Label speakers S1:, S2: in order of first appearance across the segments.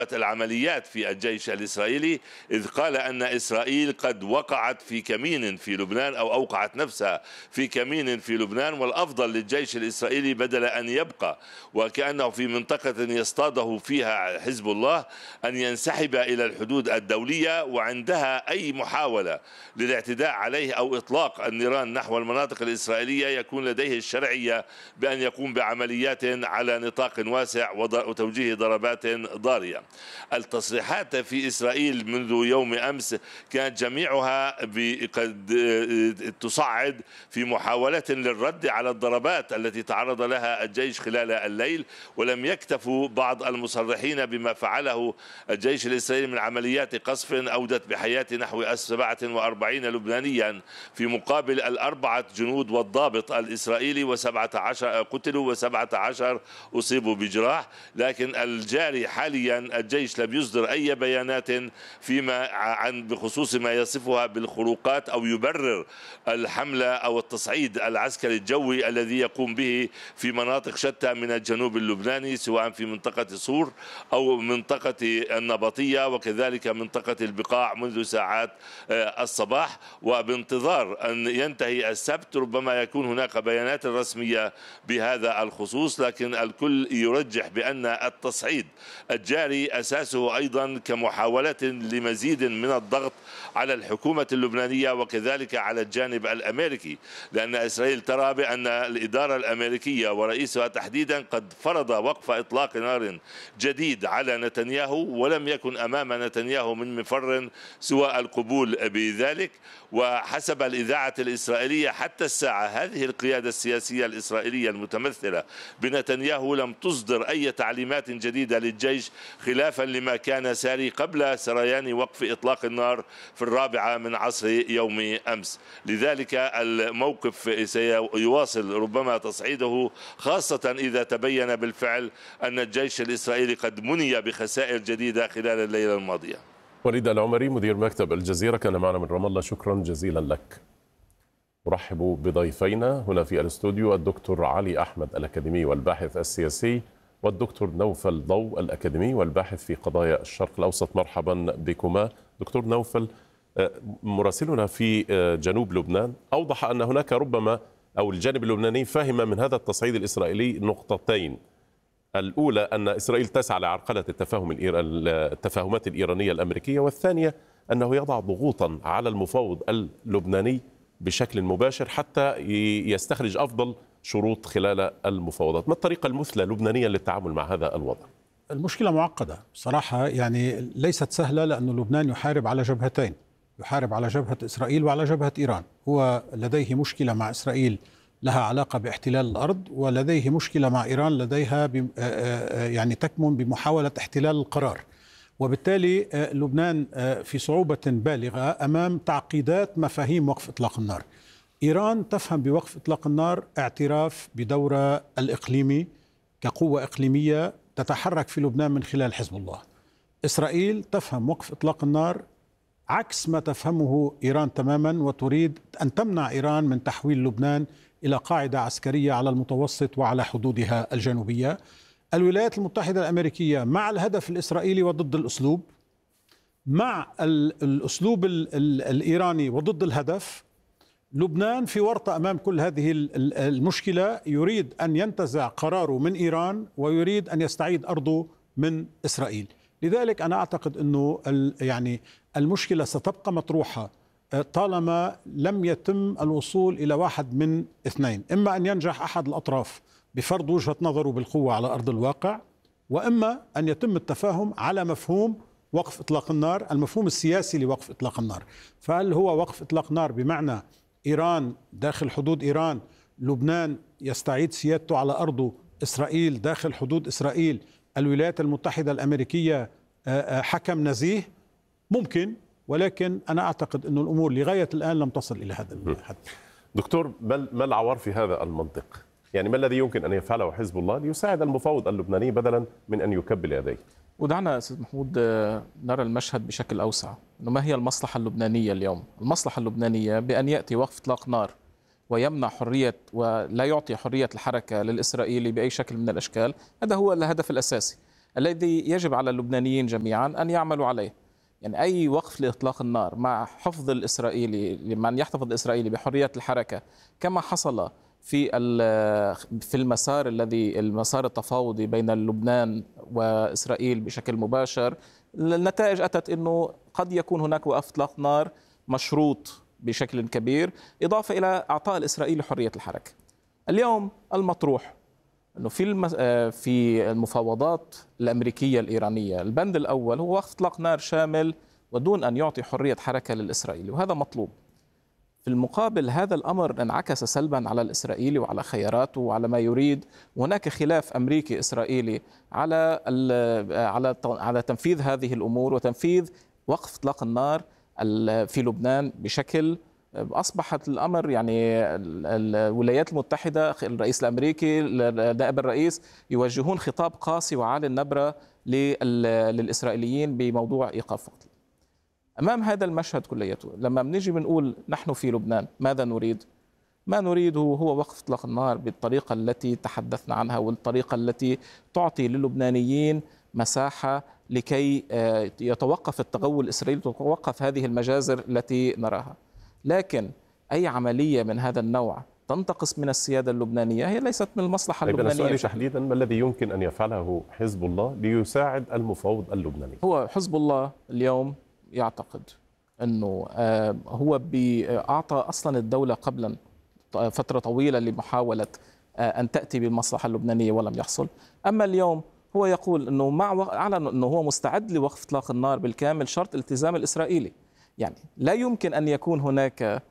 S1: العمليات في الجيش الإسرائيلي، إذ قال أن إسرائيل قد وقعت في كمين في لبنان أو أوقعت نفسها في كمين في لبنان، والأفضل للجيش الإسرائيلي بدل أن يبقى وكأنه في منطقة يصطاده فيها حزب الله أن ينسحب إلى الحدود الدولية، وعندها أي محاولة للاعتداء عليه أو إطلاق النيران نحو المناطق الإسرائيلية يكون لديه الشرعية بأن يقوم بعمليات على نطاق واسع وتوجيه ضربات ضارية. التصريحات في إسرائيل منذ يوم أمس كانت جميعها قد تصعد في محاولة للرد على الضربات التي تعرض لها الجيش خلال الليل، ولم يكتفوا بعض المصرحين بما فعله الجيش الإسرائيلي من عمليات قصف أودت بحياة نحو 47 لبنانيا في مقابل 4 جنود والضابط الإسرائيلي و17 قتلوا و17 أصيبوا بجراح. لكن الجاري حاليا الجيش لم يصدر أي بيانات بخصوص ما يصفها بالخروقات أو يبرر الحملة أو التصعيد العسكري الجوي الذي يقوم به في مناطق شتى من الجنوب اللبناني، سواء في منطقة صور أو منطقة النبطية وكذلك منطقة البقاع منذ ساعات الصباح. وبانتظار أن ينتهي السبت ربما يكون هناك بيانات رسمية بهذا الخصوص، لكن الكل يرجح بأن التصعيد الجاري أساسه أيضا كمحاولة لمزيد من الضغط على الحكومة اللبنانية وكذلك على الجانب الأمريكي، لأن إسرائيل ترى بأن الإدارة الأمريكية ورئيسها تحديدا قد فرض وقف إطلاق نار جديد على نتنياهو، ولم يكن أمام نتنياهو من مفر سوى القبول بذلك. وحسب الإذاعة الإسرائيلية حتى الساعة هذه القيادة السياسية الإسرائيلية المتمثلة بنتنياهو لم تصدر أي تعليمات جديدة للجيش خلافا لما كان ساري قبل سريان وقف إطلاق النار في 4 من عصر يوم أمس. لذلك الموقف سيواصل ربما تصعيده، خاصة إذا تبين بالفعل أن الجيش الإسرائيلي قد مني بخسائر جديدة خلال الليلة الماضية.
S2: وليد العمري مدير مكتب الجزيرة كان معنا من رام الله، شكرا جزيلا لك. أرحب بضيفينا هنا في الاستوديو الدكتور علي أحمد الأكاديمي والباحث السياسي، والدكتور نوفل ضو الأكاديمي والباحث في قضايا الشرق الأوسط. مرحبا بكما. دكتور نوفل، مراسلنا في جنوب لبنان أوضح أن هناك ربما أو الجانب اللبناني فهم من هذا التصعيد الإسرائيلي نقطتين: الأولى أن إسرائيل تسعى لعرقلة التفاهمات الإيرانية الأمريكية، والثانية أنه يضع ضغوطا على المفاوض اللبناني بشكل مباشر حتى يستخرج أفضل شروط خلال المفاوضات. ما الطريقة المثلى لبنانيا للتعامل مع هذا الوضع؟
S3: المشكلة معقدة صراحة، يعني ليست سهلة، لأن لبنان يحارب على جبهتين، يحارب على جبهة إسرائيل وعلى جبهة إيران. هو لديه مشكلة مع إسرائيل لها علاقة باحتلال الأرض، ولديه مشكلة مع إيران لديها يعني تكمن بمحاولة احتلال القرار. وبالتالي لبنان في صعوبة بالغة أمام تعقيدات مفاهيم وقف إطلاق النار. إيران تفهم بوقف إطلاق النار اعتراف بدورها الإقليمي كقوة إقليمية تتحرك في لبنان من خلال حزب الله. إسرائيل تفهم وقف إطلاق النار عكس ما تفهمه إيران تماما، وتريد أن تمنع إيران من تحويل لبنان إلى قاعدة عسكرية على المتوسط وعلى حدودها الجنوبية. الولايات المتحدة الأمريكية مع الهدف الإسرائيلي وضد الأسلوب، مع الأسلوب الإيراني وضد الهدف. لبنان في ورطة أمام كل هذه المشكلة، يريد أن ينتزع قراره من إيران ويريد أن يستعيد أرضه من إسرائيل. لذلك أنا أعتقد أنه يعني المشكلة ستبقى مطروحة طالما لم يتم الوصول إلى واحد من اثنين: إما أن ينجح أحد الأطراف بفرض وجهة نظره بالقوة على أرض الواقع، وإما أن يتم التفاهم على مفهوم وقف إطلاق النار، المفهوم السياسي لوقف إطلاق النار. فهل هو وقف إطلاق نار بمعنى إيران داخل حدود إيران، لبنان يستعيد سيادته على أرضه، إسرائيل داخل حدود إسرائيل، الولايات المتحدة الأمريكية حكم نزيه؟ ممكن، ولكن أنا أعتقد أن الأمور لغاية الآن لم تصل إلى هذا الحد.
S2: دكتور، ما العوار في هذا المنطق؟ يعني ما الذي يمكن أن يفعله حزب الله ليساعد المفاوض اللبناني بدلا من أن يكبل يديه؟
S4: ودعنا أستاذ محمود نرى المشهد بشكل أوسع. إنه ما هي المصلحة اللبنانية اليوم؟ المصلحة اللبنانية بأن يأتي وقف إطلاق نار ويمنع حرية ولا يعطي حرية الحركة للإسرائيلي بأي شكل من الأشكال. هذا هو الهدف الأساسي. الذي يجب على اللبنانيين جميعا أن يعملوا عليه. يعني أي وقف لإطلاق النار مع حفظ الإسرائيلي، لمن يحتفظ الإسرائيلي بحرية الحركة كما حصل في المسار التفاوضي بين لبنان وإسرائيل بشكل مباشر، النتائج أتت أنه قد يكون هناك وقف إطلاق نار مشروط بشكل كبير، إضافة إلى إعطاء الإسرائيلي حرية الحركة. اليوم المطروح أنه في المفاوضات الأمريكية الإيرانية البند الأول هو وقف إطلاق نار شامل ودون أن يعطي حرية حركة للإسرائيلي، وهذا مطلوب. في المقابل هذا الأمر انعكس سلبا على الإسرائيلي وعلى خياراته وعلى ما يريد، وهناك خلاف أمريكي إسرائيلي على تنفيذ هذه الأمور وتنفيذ وقف إطلاق النار في لبنان بشكل أصبحت الأمر يعني الولايات المتحدة، الرئيس الأمريكي، نائب الرئيس يوجهون خطاب قاسي وعالي النبرة للإسرائيليين بموضوع إيقاف وقت. أمام هذا المشهد كليته لما بنيجي بنقول نحن في لبنان ماذا نريد؟ ما نريده هو وقف إطلاق النار بالطريقة التي تحدثنا عنها، والطريقة التي تعطي للبنانيين مساحة لكي يتوقف التغول الإسرائيلي، تتوقف هذه المجازر التي نراها. لكن أي عملية من هذا النوع تنتقص من السيادة اللبنانية هي ليست من المصلحة اللبنانية.
S2: سؤالي تحديدا، ما الذي يمكن أن يفعله حزب الله ليساعد المفاوض اللبناني؟
S4: هو حزب الله اليوم يعتقد أنه هو أعطى أصلا الدولة قبلا فترة طويلة لمحاولة أن تأتي بالمصلحة اللبنانية ولم يحصل. أما اليوم هو يقول أنه أعلن أنه هو مستعد لوقف إطلاق النار بالكامل شرط التزام الإسرائيلي. يعني لا يمكن أن يكون هناك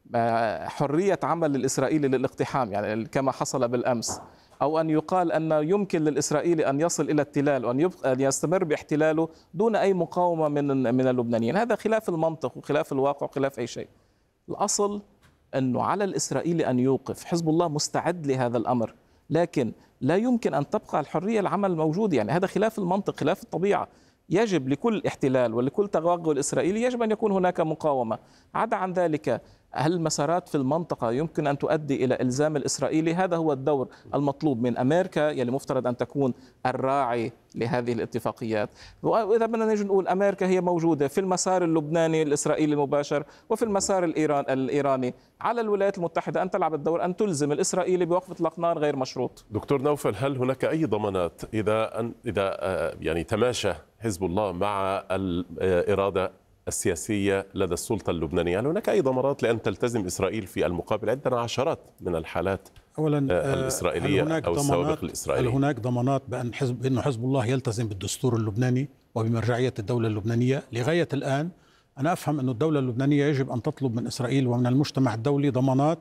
S4: حرية عمل للإسرائيلي للاقتحام يعني كما حصل بالأمس، أو أن يقال أن يمكن للإسرائيلي أن يصل إلى التلال وأن يستمر باحتلاله دون أي مقاومة من اللبنانيين. هذا خلاف المنطق وخلاف الواقع وخلاف أي شيء. الأصل أنه على الإسرائيلي أن يوقف. حزب الله مستعد لهذا الأمر، لكن لا يمكن أن تبقى الحرية العمل موجودة. يعني هذا خلاف المنطق، خلاف الطبيعة. يجب لكل احتلال ولكل تغول إسرائيلي يجب أن يكون هناك مقاومة. عدا عن ذلك هل المسارات في المنطقة يمكن أن تؤدي إلى إلزام الإسرائيلي؟ هذا هو الدور المطلوب من أمريكا يلي مفترض أن تكون الراعي لهذه الاتفاقيات. وإذا بدنا نجي نقول أمريكا هي موجودة في المسار اللبناني الإسرائيلي المباشر وفي المسار الإيراني، على الولايات المتحدة أن تلعب الدور أن تلزم الإسرائيلي بوقف إطلاق نار غير مشروط.
S2: دكتور نوفل، هل هناك أي ضمانات إذا يعني تماشى حزب الله مع الإرادة السياسية لدى السلطة اللبنانية، هل هناك أي ضمانات لأن تلتزم إسرائيل في المقابل؟ عندنا عشرات من الحالات
S3: أولا
S2: الإسرائيلية أو السوابق الإسرائيلية.
S3: هل هناك ضمانات بأن حزب الله يلتزم بالدستور اللبناني وبمرجعية الدولة اللبنانية؟ لغاية الآن أنا أفهم أن الدولة اللبنانية يجب أن تطلب من إسرائيل ومن المجتمع الدولي ضمانات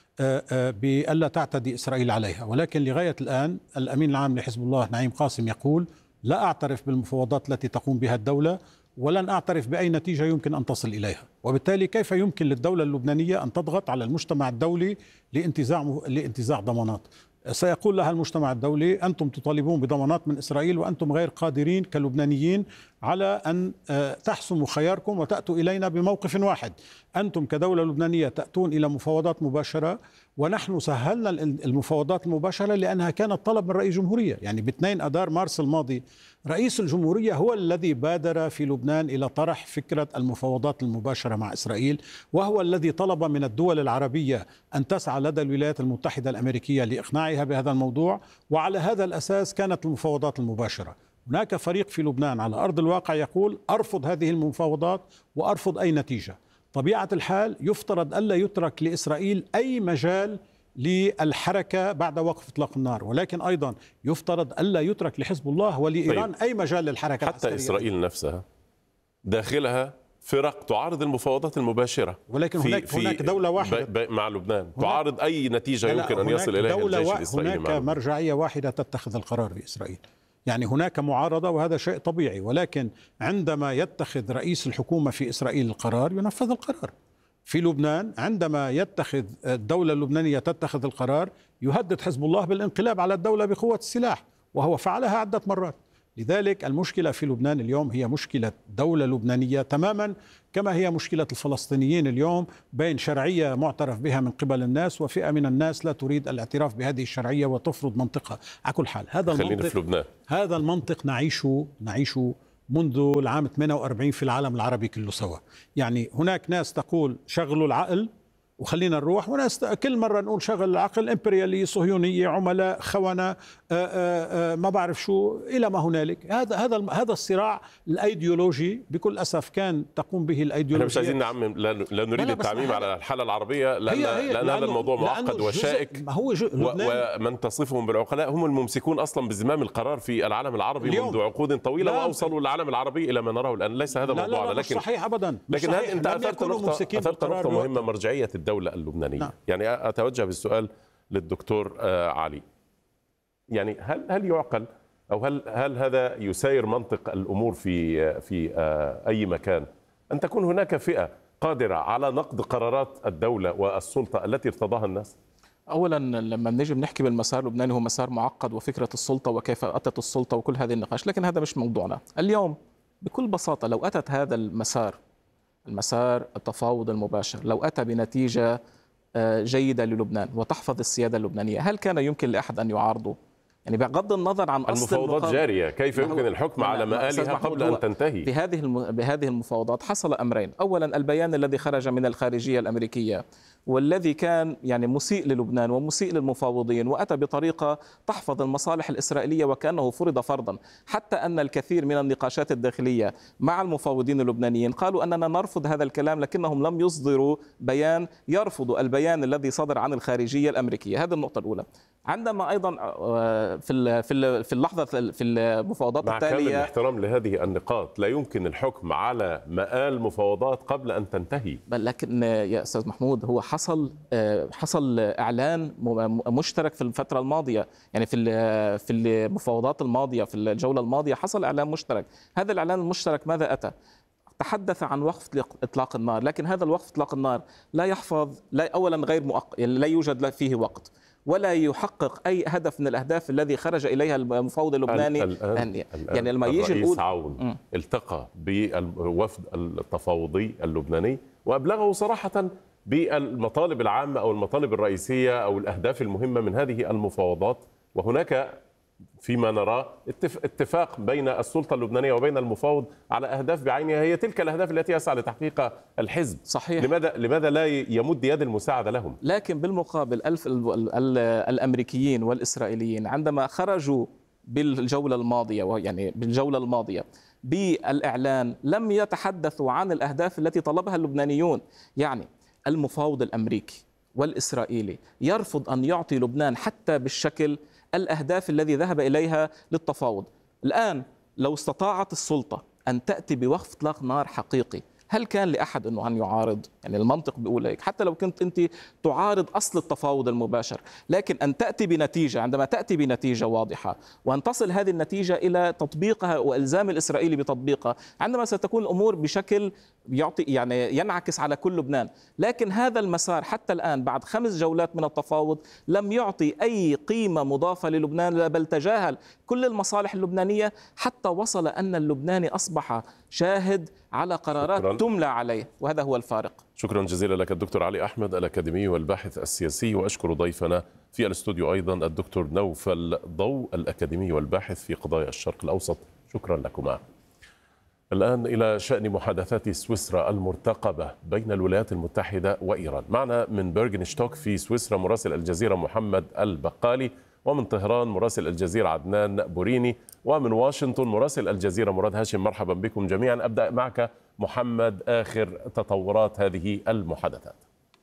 S3: بألا تعتدي إسرائيل عليها، ولكن لغاية الآن الأمين العام لحزب الله نعيم قاسم يقول لا أعترف بالمفاوضات التي تقوم بها الدولة ولن أعترف بأي نتيجة يمكن أن تصل إليها. وبالتالي كيف يمكن للدولة اللبنانية أن تضغط على المجتمع الدولي لانتزاع ضمانات؟ سيقول لها المجتمع الدولي أنتم تطالبون بضمانات من إسرائيل وأنتم غير قادرين كلبنانيين على أن تحسموا خياركم وتأتوا إلينا بموقف واحد. أنتم كدولة لبنانية تأتون إلى مفاوضات مباشرة، ونحن سهلنا المفاوضات المباشرة لأنها كانت طلب من رئيس الجمهورية. يعني ب2 أذار مارس الماضي رئيس الجمهورية هو الذي بادر في لبنان إلى طرح فكرة المفاوضات المباشرة مع إسرائيل، وهو الذي طلب من الدول العربية أن تسعى لدى الولايات المتحدة الأمريكية لإقناعها بهذا الموضوع، وعلى هذا الأساس كانت المفاوضات المباشرة. هناك فريق في لبنان على أرض الواقع يقول أرفض هذه المفاوضات وأرفض أي نتيجة. طبيعة الحال يفترض ألا يترك لإسرائيل أي مجال للحركة بعد وقف إطلاق النار، ولكن أيضا يفترض ألا يترك لحزب الله ولإيران أي مجال للحركة
S2: حتى
S3: العسكرية.
S2: إسرائيل نفسها داخلها فرق تعارض المفاوضات المباشرة،
S3: ولكن هناك دولة واحدة
S2: مع لبنان تعارض أي نتيجة يمكن أن يصل إليها الجيش الإسرائيلي.
S3: هناك مرجعية واحدة تتخذ القرار في إسرائيل. يعني هناك معارضة وهذا شيء طبيعي، ولكن عندما يتخذ رئيس الحكومة في إسرائيل القرار ينفذ القرار. في لبنان عندما يتخذ الدولة اللبنانية تتخذ القرار يهدد حزب الله بالانقلاب على الدولة بقوة السلاح، وهو فعلها عدة مرات. لذلك المشكلة في لبنان اليوم هي مشكلة دولة لبنانية تماما كما هي مشكلة الفلسطينيين اليوم، بين شرعية معترف بها من قبل الناس وفئة من الناس لا تريد الاعتراف بهذه الشرعية وتفرض منطقة. على كل حال هذا المنطق نعيشه منذ العام 48 في العالم العربي كله سوا. يعني هناك ناس تقول شغلوا العقل وخلينا نروح، وناس كل مرة نقول شغل العقل، إمبريالية، صهيونية، عملاء، خونة، ما بعرف شو إلى ما هنالك. هذا الصراع الأيديولوجي بكل أسف كان تقوم به الأيديولوجيا.
S2: احنا مش عايزين نعمم، لا نريد التعميم على الحالة العربية، لأن هذا الموضوع معقد وشائك، ومن تصفهم بالعقلاء هم الممسكون أصلا بزمام القرار في العالم العربي منذ عقود طويلة، وأوصلوا العالم العربي إلى ما نراه الآن. ليس هذا موضوعنا، لكن
S3: صحيح أبدا.
S2: لكن هل أنت أثرت نقطة مهمة، مرجعية الدولة اللبنانية. نعم. يعني أتوجه بالسؤال للدكتور علي، يعني هل يعقل أو هل هذا يساير منطق الأمور في أي مكان أن تكون هناك فئة قادرة على نقد قرارات الدولة والسلطة التي ارتضاها الناس؟
S4: أولا لما نجي بنحكي بالمسار اللبناني هو مسار معقد، وفكرة السلطة وكيف أتت السلطة وكل هذه النقاش، لكن هذا مش موضوعنا اليوم. بكل بساطة لو أتت هذا المسار التفاوض المباشر، لو أتى بنتيجة جيدة للبنان وتحفظ السيادة اللبنانية، هل كان يمكن لأحد أن يعارضه؟ يعني بغض النظر عن أصل
S2: المفاوضات جارية، كيف يمكن الحكم على مآلها قبل أن تنتهي؟
S4: بهذه المفاوضات حصل أمرين. أولا البيان الذي خرج من الخارجية الأمريكية والذي كان يعني مسيء للبنان ومسيء للمفاوضين، وأتى بطريقة تحفظ المصالح الإسرائيلية وكأنه فرض فرضا، حتى أن الكثير من النقاشات الداخلية مع المفاوضين اللبنانيين قالوا أننا نرفض هذا الكلام، لكنهم لم يصدروا بيان يرفض البيان الذي صدر عن الخارجية الأمريكية. هذه النقطة الأولى. عندما أيضا في اللحظة في المفاوضات التالية،
S2: مع كامل الاحترام لهذه النقاط، لا يمكن الحكم على مآل مفاوضات قبل أن تنتهي.
S4: لكن يا أستاذ محمود هو حصل إعلان مشترك في الفترة الماضية، يعني في المفاوضات الماضية، في الجولة الماضية حصل إعلان مشترك. هذا الإعلان المشترك ماذا أتى؟ تحدث عن وقف إطلاق النار، لكن هذا الوقف إطلاق النار لا يحفظ، أولا غير مؤقت، يعني لا يوجد فيه وقت ولا يحقق أي هدف من الأهداف الذي خرج إليها المفاوض اللبناني.
S2: يعني لما يجي الرئيس عون التقى بالوفد التفاوضي اللبناني وأبلغه صراحة بالمطالب العامة أو المطالب الرئيسية أو الأهداف المهمة من هذه المفاوضات، وهناك فيما نرى اتفاق بين السلطة اللبنانية وبين المفاوض على أهداف بعينها هي تلك الأهداف التي يسعى لتحقيقها الحزب.
S4: صحيح.
S2: لماذا لا يمد يد المساعدة لهم؟
S4: لكن بالمقابل الأمريكيين والإسرائيليين عندما خرجوا بالجولة الماضية بالإعلان لم يتحدثوا عن الأهداف التي طلبها اللبنانيون. يعني المفاوض الأمريكي والإسرائيلي يرفض أن يعطي لبنان حتى بالشكل الأهداف الذي ذهب إليها للتفاوض. الآن لو استطاعت السلطة أن تأتي بوقف إطلاق نار حقيقي، هل كان لأحد أن يعارض؟ يعني المنطق بيقول هيك، حتى لو كنت أنت تعارض أصل التفاوض المباشر، لكن أن تأتي بنتيجة، عندما تأتي بنتيجة واضحة وأن تصل هذه النتيجة إلى تطبيقها وإلزام الإسرائيلي بتطبيقها، عندما ستكون الأمور بشكل ينعكس على كل لبنان. لكن هذا المسار حتى الآن بعد 5 جولات من التفاوض لم يعطي أي قيمة مضافة للبنان، بل تجاهل كل المصالح اللبنانية، حتى وصل أن اللبناني أصبح شاهد على قرارات تملى عليه، وهذا هو الفارق.
S2: شكرا جزيلا لك الدكتور علي أحمد الأكاديمي والباحث السياسي، وأشكر ضيفنا في الاستوديو أيضا الدكتور نوفل ضوء الأكاديمي والباحث في قضايا الشرق الأوسط. شكرا لكما. الآن إلى شأن محادثات سويسرا المرتقبة بين الولايات المتحدة وإيران. معنا من بيرغنشتوك في سويسرا مراسل الجزيرة محمد البقالي، ومن طهران مراسل الجزيرة عدنان بوريني، ومن واشنطن مراسل الجزيرة مراد هاشم. مرحبا بكم جميعا. أبدأ معك محمد، آخر تطورات هذه المحادثات.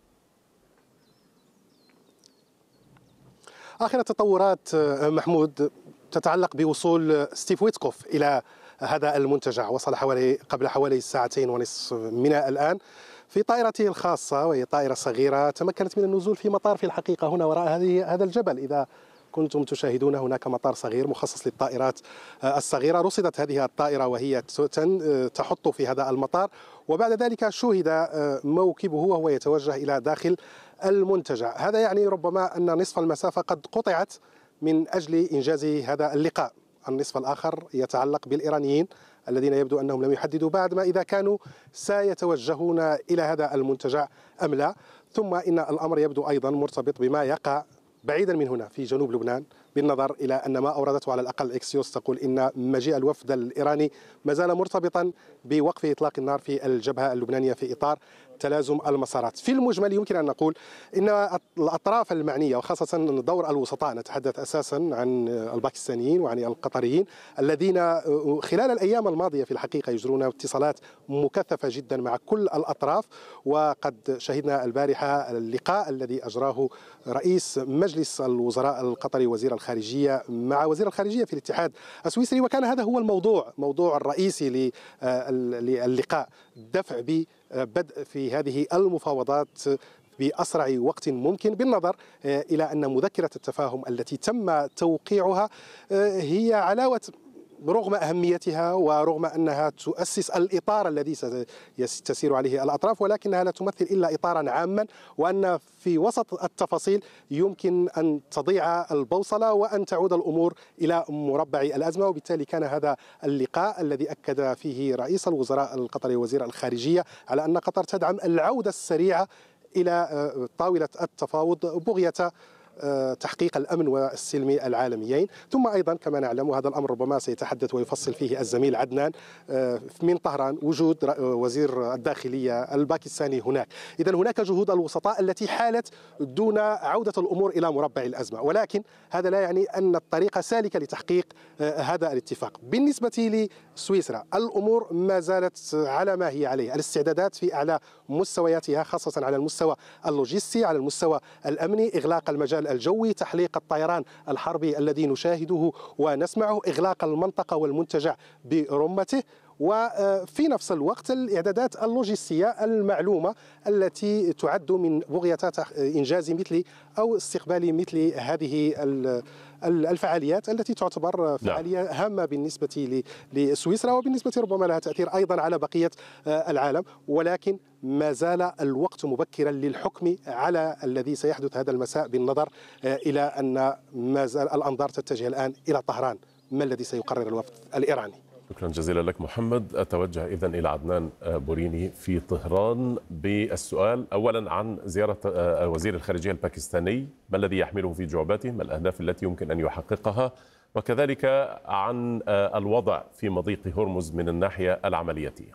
S5: آخر التطورات محمود تتعلق بوصول ستيف ويتكوف إلى هذا المنتجع. وصل قبل حوالي 2.5 ساعة من الآن في طائرته الخاصة، وهي طائرة صغيرة تمكنت من النزول في مطار في الحقيقة هنا وراء هذا الجبل. إذا كنتم تشاهدون هناك مطار صغير مخصص للطائرات الصغيرة. رصدت هذه الطائرة وهي تحط في هذا المطار، وبعد ذلك شوهد موكبه وهو يتوجه إلى داخل المنتجع. هذا يعني ربما أن نصف المسافة قد قطعت من أجل إنجاز هذا اللقاء. النصف الآخر يتعلق بالإيرانيين الذين يبدو أنهم لم يحددوا بعد ما إذا كانوا سيتوجهون إلى هذا المنتجع أم لا. ثم إن الأمر يبدو أيضا مرتبط بما يقع بعيدا من هنا في جنوب لبنان، بالنظر إلى أن ما أوردته على الأقل إكسيوس تقول إن مجيء الوفد الإيراني ما زال مرتبطا بوقف إطلاق النار في الجبهة اللبنانية في إطار تلازم المسارات. في المجمل يمكن أن نقول إن الأطراف المعنية وخاصة دور الوسطاء، نتحدث أساسا عن الباكستانيين وعن القطريين الذين خلال الأيام الماضية في الحقيقة يجرون اتصالات مكثفة جدا مع كل الأطراف. وقد شهدنا البارحة اللقاء الذي أجراه رئيس مجلس الوزراء القطري وزير الخارجية مع وزير الخارجية في الاتحاد السويسري، وكان هذا هو الموضوع الرئيسي للقاء، دفع بدء في هذه المفاوضات بأسرع وقت ممكن، بالنظر إلى أن مذكرة التفاهم التي تم توقيعها هي علاوة رغم أهميتها ورغم أنها تؤسس الإطار الذي تسير عليه الأطراف، ولكنها لا تمثل إلا إطارا عاما، وأن في وسط التفاصيل يمكن أن تضيع البوصلة وأن تعود الأمور إلى مربع الأزمة. وبالتالي كان هذا اللقاء الذي أكد فيه رئيس الوزراء القطري وزير الخارجية على أن قطر تدعم العودة السريعة إلى طاولة التفاوض بغية تحقيق الأمن والسلم العالميين. ثم أيضا كما نعلم، وهذا الأمر ربما سيتحدث ويفصل فيه الزميل عدنان، من طهران وجود وزير الداخلية الباكستاني هناك. إذن هناك جهود الوسطاء التي حالت دون عودة الأمور إلى مربع الأزمة، ولكن هذا لا يعني أن الطريق سالكة لتحقيق هذا الاتفاق. بالنسبة لسويسرا الأمور ما زالت على ما هي عليه، الاستعدادات في أعلى مستوياتها، خاصة على المستوى اللوجستي، على المستوى الأمني، إغلاق المجال الجوي، تحليق الطيران الحربي الذي نشاهده ونسمعه، إغلاق المنطقة والمنتجع برمته، وفي نفس الوقت الإعدادات اللوجستية المعلومة التي تعد من بغية إنجاز مثل أو استقبال مثل هذه الفعاليات التي تعتبر فعالية هامة بالنسبة لسويسرا، وبالنسبة ربما لها تأثير أيضا على بقية العالم. ولكن ما زال الوقت مبكرا للحكم على الذي سيحدث هذا المساء، بالنظر إلى أن ما زال الأنظار تتجه الآن إلى طهران. ما الذي سيقرر الوفد الإيراني؟
S2: شكرا جزيلا لك محمد. أتوجه إذن إلى عدنان بوريني في طهران بالسؤال أولا عن زيارة وزير الخارجية الباكستاني، ما الذي يحمله في جعبته، ما الأهداف التي يمكن أن يحققها، وكذلك عن الوضع في مضيق هرمز من الناحية العملياتية.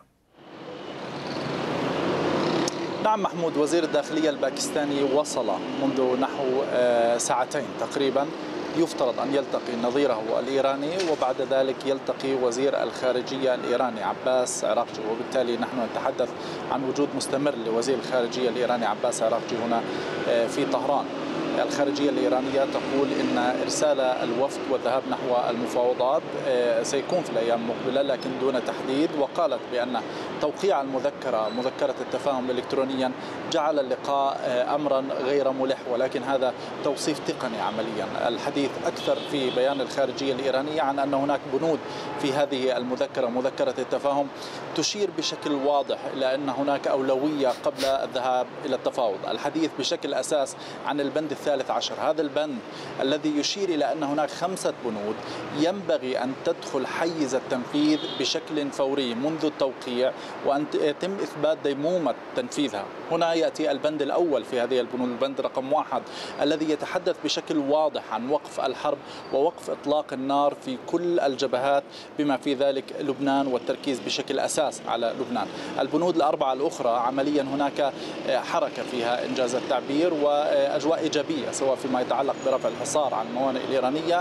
S6: نعم محمود، وزير الداخلية الباكستاني وصل منذ نحو ساعتين تقريبا، يفترض أن يلتقي نظيره الإيراني وبعد ذلك يلتقي وزير الخارجية الإيراني عباس عراقجي، وبالتالي نحن نتحدث عن وجود مستمر لوزير الخارجية الإيراني عباس عراقجي هنا في طهران. الخارجية الإيرانية تقول إن إرسال الوفد والذهاب نحو المفاوضات سيكون في الأيام المقبلة لكن دون تحديد، وقالت بأن توقيع مذكرة التفاهم إلكترونيا جعل اللقاء أمرا غير ملح، ولكن هذا توصيف تقني عمليا. الحديث أكثر في بيان الخارجية الإيرانية عن أن هناك بنود في هذه المذكرة، مذكرة التفاهم، تشير بشكل واضح إلى أن هناك أولوية قبل الذهاب إلى التفاوض. الحديث بشكل أساس عن البند 13، هذا البند الذي يشير إلى أن هناك 5 بنود ينبغي أن تدخل حيز التنفيذ بشكل فوري منذ التوقيع وأن يتم إثبات ديمومة تنفيذها. هنا يأتي البند الأول في هذه البنود، البند رقم 1 الذي يتحدث بشكل واضح عن وقف الحرب ووقف إطلاق النار في كل الجبهات بما في ذلك لبنان، والتركيز بشكل أساس على لبنان. البنود ال4 الأخرى عمليا هناك حركة فيها إنجاز التعبير وأجواء إيجابية، سواء فيما يتعلق برفع الحصار عن الموانئ الإيرانية،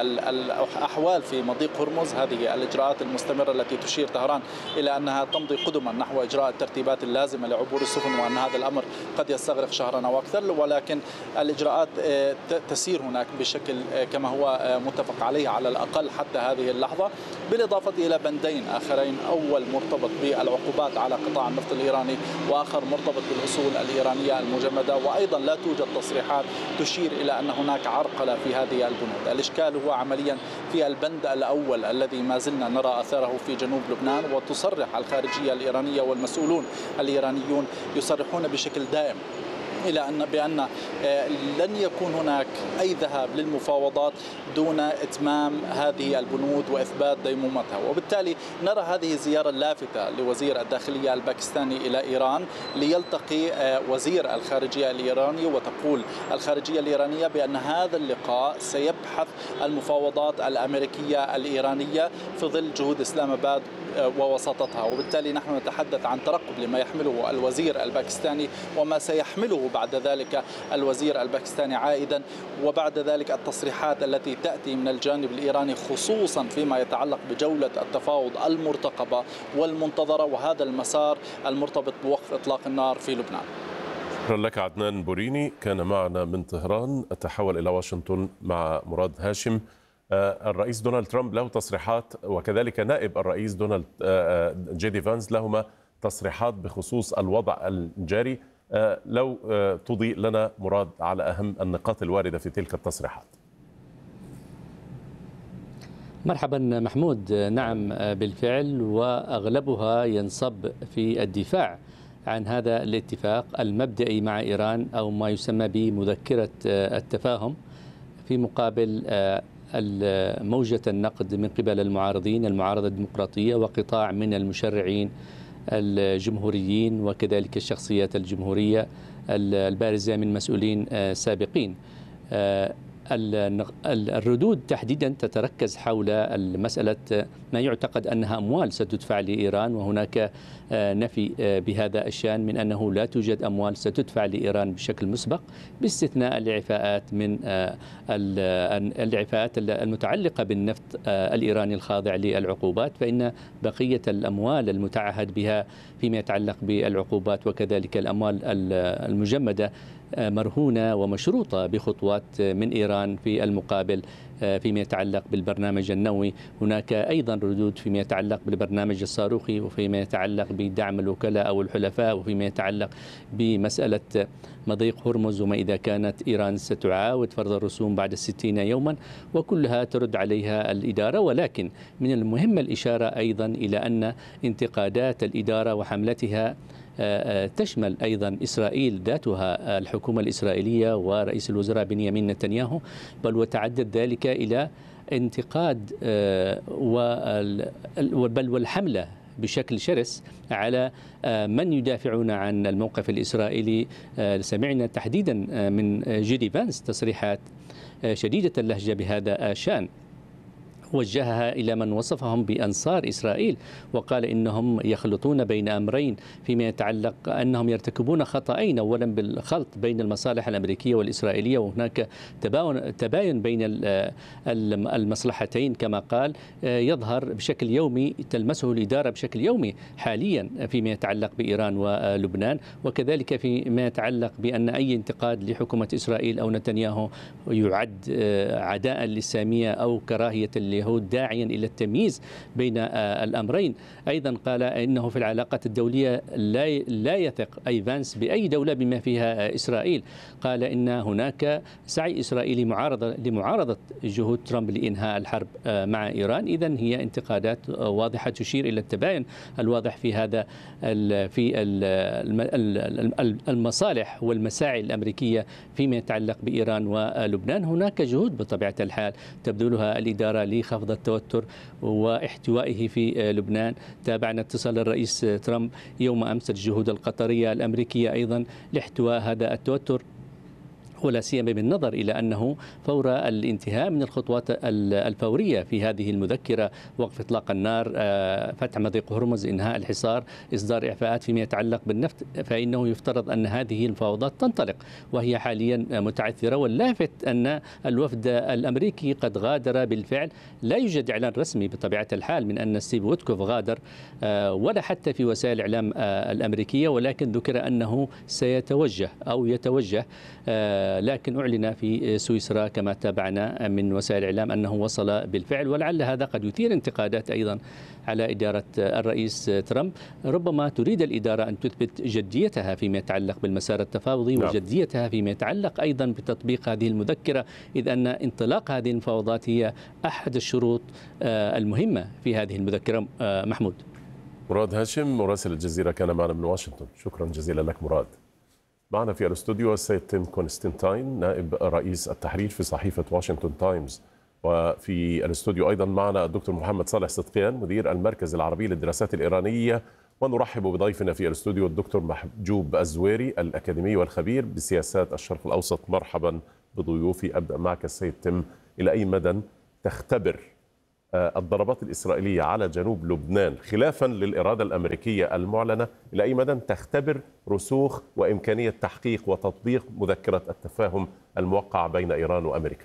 S6: الأحوال في مضيق هرمز، هذه الإجراءات المستمرة التي تشير طهران إلى أنها تمضي قدما نحو إجراء الترتيبات اللازمة لعبور السفن، وأن هذا الأمر قد يستغرق شهرا أو أكثر، ولكن الإجراءات تسير هناك بشكل كما هو متفق عليه على الأقل حتى هذه اللحظة، بالإضافة إلى بندين آخرين، أول مرتبط بالعقوبات على قطاع النفط الإيراني، وآخر مرتبط بالأصول الإيرانية المجمدة. وأيضا لا توجد تصريحات تشير إلى أن هناك عرقلة في هذه البنود. الإشكال هو عمليا في البند الأول الذي ما زلنا نرى أثاره في جنوب لبنان، وتصرح الخارجية الإيرانية والمسؤولون الإيرانيون يصرحون بشكل دائم إلى بأن لن يكون هناك أي ذهاب للمفاوضات دون إتمام هذه البنود وإثبات ديمومتها. وبالتالي نرى هذه الزيارة اللافتة لوزير الداخلية الباكستاني إلى إيران ليلتقي وزير الخارجية الإيراني. وتقول الخارجية الإيرانية بأن هذا اللقاء سيبحث المفاوضات الأمريكية الإيرانية في ظل جهود إسلام آباد ووساطتها. وبالتالي نحن نتحدث عن ترقب لما يحمله الوزير الباكستاني وما سيحمله بعد ذلك الوزير الباكستاني عائدا، وبعد ذلك التصريحات التي تأتي من الجانب الإيراني خصوصا فيما يتعلق بجولة التفاوض المرتقبة والمنتظرة وهذا المسار المرتبط بوقف إطلاق النار في لبنان.
S2: شكرا لك عدنان بوريني كان معنا من طهران. أتحول إلى واشنطن مع مراد هاشم. الرئيس دونالد ترامب له تصريحات وكذلك نائب الرئيس دونالد جي دي فانس لهما تصريحات بخصوص الوضع الجاري. لو تضيء لنا مراد على أهم النقاط الواردة في تلك التصريحات.
S7: مرحبا محمود. نعم بالفعل، وأغلبها ينصب في الدفاع عن هذا الاتفاق المبدئي مع إيران أو ما يسمى بمذكرة التفاهم، في مقابل موجة النقد من قبل المعارضة الديمقراطية وقطاع من المشرعين الجمهوريين وكذلك الشخصيات الجمهورية البارزة من مسؤولين سابقين. الردود تحديدا تتركز حول مسألة ما يعتقد أنها أموال ستدفع لإيران، وهناك نفي بهذا الشأن من أنه لا توجد أموال ستدفع لإيران بشكل مسبق، باستثناء الإعفاءات من الإعفاءات المتعلقة بالنفط الإيراني الخاضع للعقوبات، فإن بقية الأموال المتعهد بها فيما يتعلق بالعقوبات وكذلك الأموال المجمدة مرهونة ومشروطة بخطوات من إيران في المقابل. فيما يتعلق بالبرنامج النووي هناك أيضا ردود فيما يتعلق بالبرنامج الصاروخي، وفيما يتعلق بدعم الوكلاء أو الحلفاء، وفيما يتعلق بمسألة مضيق هرمز وما إذا كانت إيران ستعاود فرض الرسوم بعد 60 يوما، وكلها ترد عليها الإدارة. ولكن من المهم الإشارة أيضا إلى أن انتقادات الإدارة وحملتها تشمل أيضا إسرائيل ذاتها، الحكومة الإسرائيلية ورئيس الوزراء بنيامين نتنياهو، بل وتعدد ذلك إلى انتقاد بل والحملة بشكل شرس على من يدافعون عن الموقف الإسرائيلي. سمعنا تحديدا من جي دي فانس تصريحات شديدة اللهجة بهذا الشأن، وجهها إلى من وصفهم بأنصار إسرائيل، وقال إنهم يخلطون بين أمرين فيما يتعلق أنهم يرتكبون خطأين، أولا بالخلط بين المصالح الأمريكية والإسرائيلية، وهناك تباين بين المصلحتين كما قال يظهر بشكل يومي، تلمسه الإدارة بشكل يومي حاليا فيما يتعلق بإيران ولبنان، وكذلك فيما يتعلق بأن أي انتقاد لحكومة إسرائيل أو نتنياهو يعد عداء للسامية أو كراهية اليهود، داعيا إلى التمييز بين الأمرين. أيضا قال إنه في العلاقات الدولية لا يثق أي فانس بأي دولة بما فيها إسرائيل. قال إن هناك سعي إسرائيلي لمعارضة جهود ترامب لإنهاء الحرب مع إيران. إذن هي انتقادات واضحة تشير إلى التباين الواضح في هذا في المصالح والمساعي الأمريكية فيما يتعلق بإيران ولبنان. هناك جهود بطبيعة الحال تبذلها الإدارة لخفض التوتر واحتوائه في لبنان. تابعنا اتصال الرئيس ترامب يوم أمس الجهود القطرية الأمريكية أيضا لاحتواء هذا التوتر، ولا سيما بالنظر إلى أنه فور الانتهاء من الخطوات الفورية في هذه المذكرة، وقف إطلاق النار، فتح مضيق هرمز، إنهاء الحصار، إصدار إعفاءات فيما يتعلق بالنفط، فإنه يفترض أن هذه المفاوضات تنطلق وهي حاليا متعثرة. واللافت أن الوفد الأمريكي قد غادر بالفعل، لا يوجد إعلان رسمي بطبيعة الحال من أن ستيف ويتكوف غادر ولا حتى في وسائل الإعلام الأمريكية، ولكن ذكر أنه سيتوجه أو يتوجه، لكن أعلن في سويسرا كما تابعنا من وسائل الإعلام أنه وصل بالفعل. ولعل هذا قد يثير انتقادات أيضا على إدارة الرئيس ترامب. ربما تريد الإدارة أن تثبت جديتها فيما يتعلق بالمسار التفاوضي وجديتها فيما يتعلق أيضا بتطبيق هذه المذكرة، إذ أن انطلاق هذه المفاوضات هي أحد الشروط المهمة في هذه المذكرة. محمود.
S2: مراد هاشم مراسل الجزيرة كان معنا من واشنطن، شكرا جزيلا لك مراد. معنا في الاستوديو السيد تيم كونستانتين نائب رئيس التحرير في صحيفة واشنطن تايمز، وفي الاستوديو أيضا معنا الدكتور محمد صالح صدقيان مدير المركز العربي للدراسات الإيرانية، ونرحب بضيفنا في الاستوديو الدكتور محجوب الزويري الأكاديمي والخبير بسياسات الشرق الأوسط. مرحبا بضيوفي. أبدأ معك السيد تيم، إلى أي مدى تختبر الضربات الإسرائيلية على جنوب لبنان خلافا للإرادة الأمريكية المعلنة، إلى أي مدى تختبر رسوخ وإمكانية تحقيق وتطبيق مذكرة التفاهم الموقعة بين إيران وأمريكا؟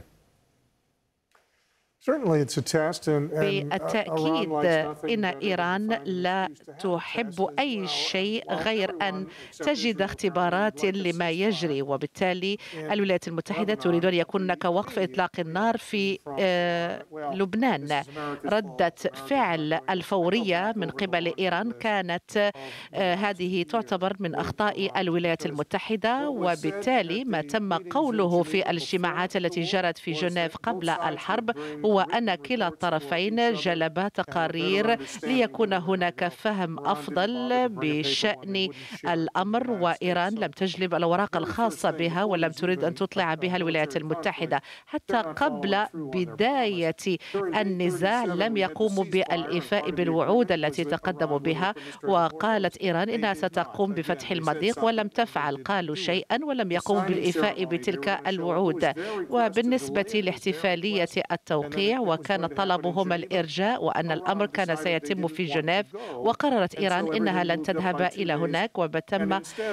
S8: بالتأكيد إن إيران لا تحب أي شيء غير أن تجد اختبارات لما يجري، وبالتالي الولايات المتحدة تريد أن يكون هناك وقف إطلاق النار في لبنان. ردة فعل الفورية من قبل إيران كانت هذه تعتبر من أخطاء الولايات المتحدة، وبالتالي ما تم قوله في الاجتماعات التي جرت في جنيف قبل الحرب هو أن كلا الطرفين جلبا تقارير ليكون هناك فهم أفضل بشأن الأمر، وإيران لم تجلب الأوراق الخاصة بها ولم تريد أن تطلع بها الولايات المتحدة. حتى قبل بداية النزاع لم يقوموا بالإيفاء بالوعود التي تقدموا بها، وقالت إيران إنها ستقوم بفتح المضيق ولم تفعل، قالوا شيئا ولم يقوموا بالإيفاء بتلك الوعود. وبالنسبة لاحتفالية التوقيع وكان طلبهم الإرجاء وأن الأمر كان سيتم في جنيف، وقررت إيران إنها لن تذهب إلى هناك، وتم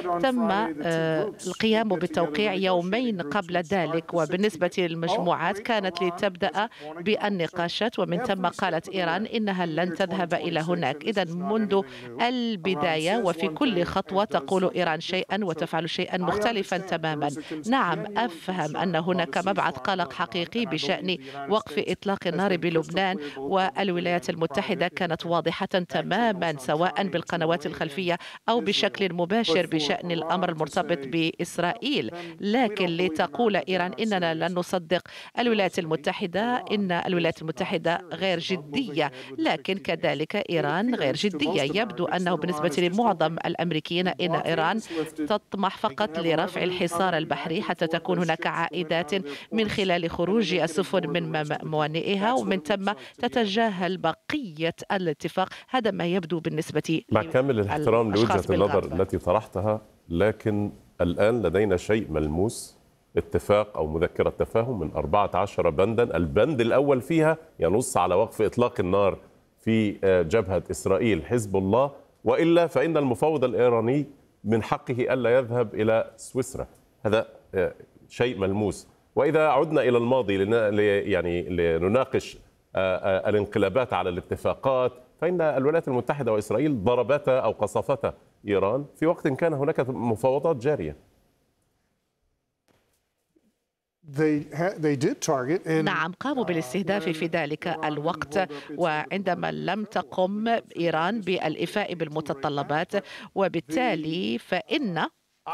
S8: القيام بالتوقيع يومين قبل ذلك. وبالنسبة للمجموعات كانت لتبدأ بالنقاشات، ومن ثم قالت إيران إنها لن تذهب إلى هناك. إذا منذ البداية وفي كل خطوة تقول إيران شيئا وتفعل شيئا مختلفا تماما. نعم، أفهم أن هناك مبعث قلق حقيقي بشأن وقف إطلاق النار بلبنان، والولايات المتحدة كانت واضحة تماما سواء بالقنوات الخلفية أو بشكل مباشر بشأن الأمر المرتبط بإسرائيل. لكن لتقول إيران إننا لن نصدق الولايات المتحدة، إن الولايات المتحدة غير جدية، لكن كذلك إيران غير جدية. يبدو أنه بالنسبة لمعظم الأمريكيين إن إيران تطمح فقط لرفع الحصار البحري حتى تكون هناك عائدات من خلال خروج السفن من موانئها، ومن ثم تتجاهل بقية الاتفاق. هذا ما يبدو بالنسبة
S2: مع كامل الاحترام لوجهة النظر التي طرحتها، لكن الآن لدينا شيء ملموس، اتفاق أو مذكرة تفاهم من 14 بندا، البند الأول فيها ينص على وقف إطلاق النار في جبهة إسرائيل حزب الله، وإلا فإن المفاوض الإيراني من حقه ألا يذهب إلى سويسرا. هذا شيء ملموس. وإذا عدنا إلى الماضي لنناقش الانقلابات على الاتفاقات، فإن الولايات المتحدة وإسرائيل ضربتا أو قصفتا إيران في وقت كان هناك مفاوضات جارية.
S8: نعم، قاموا بالاستهداف في ذلك الوقت، وعندما لم تقم إيران بالإيفاء بالمتطلبات، وبالتالي فإن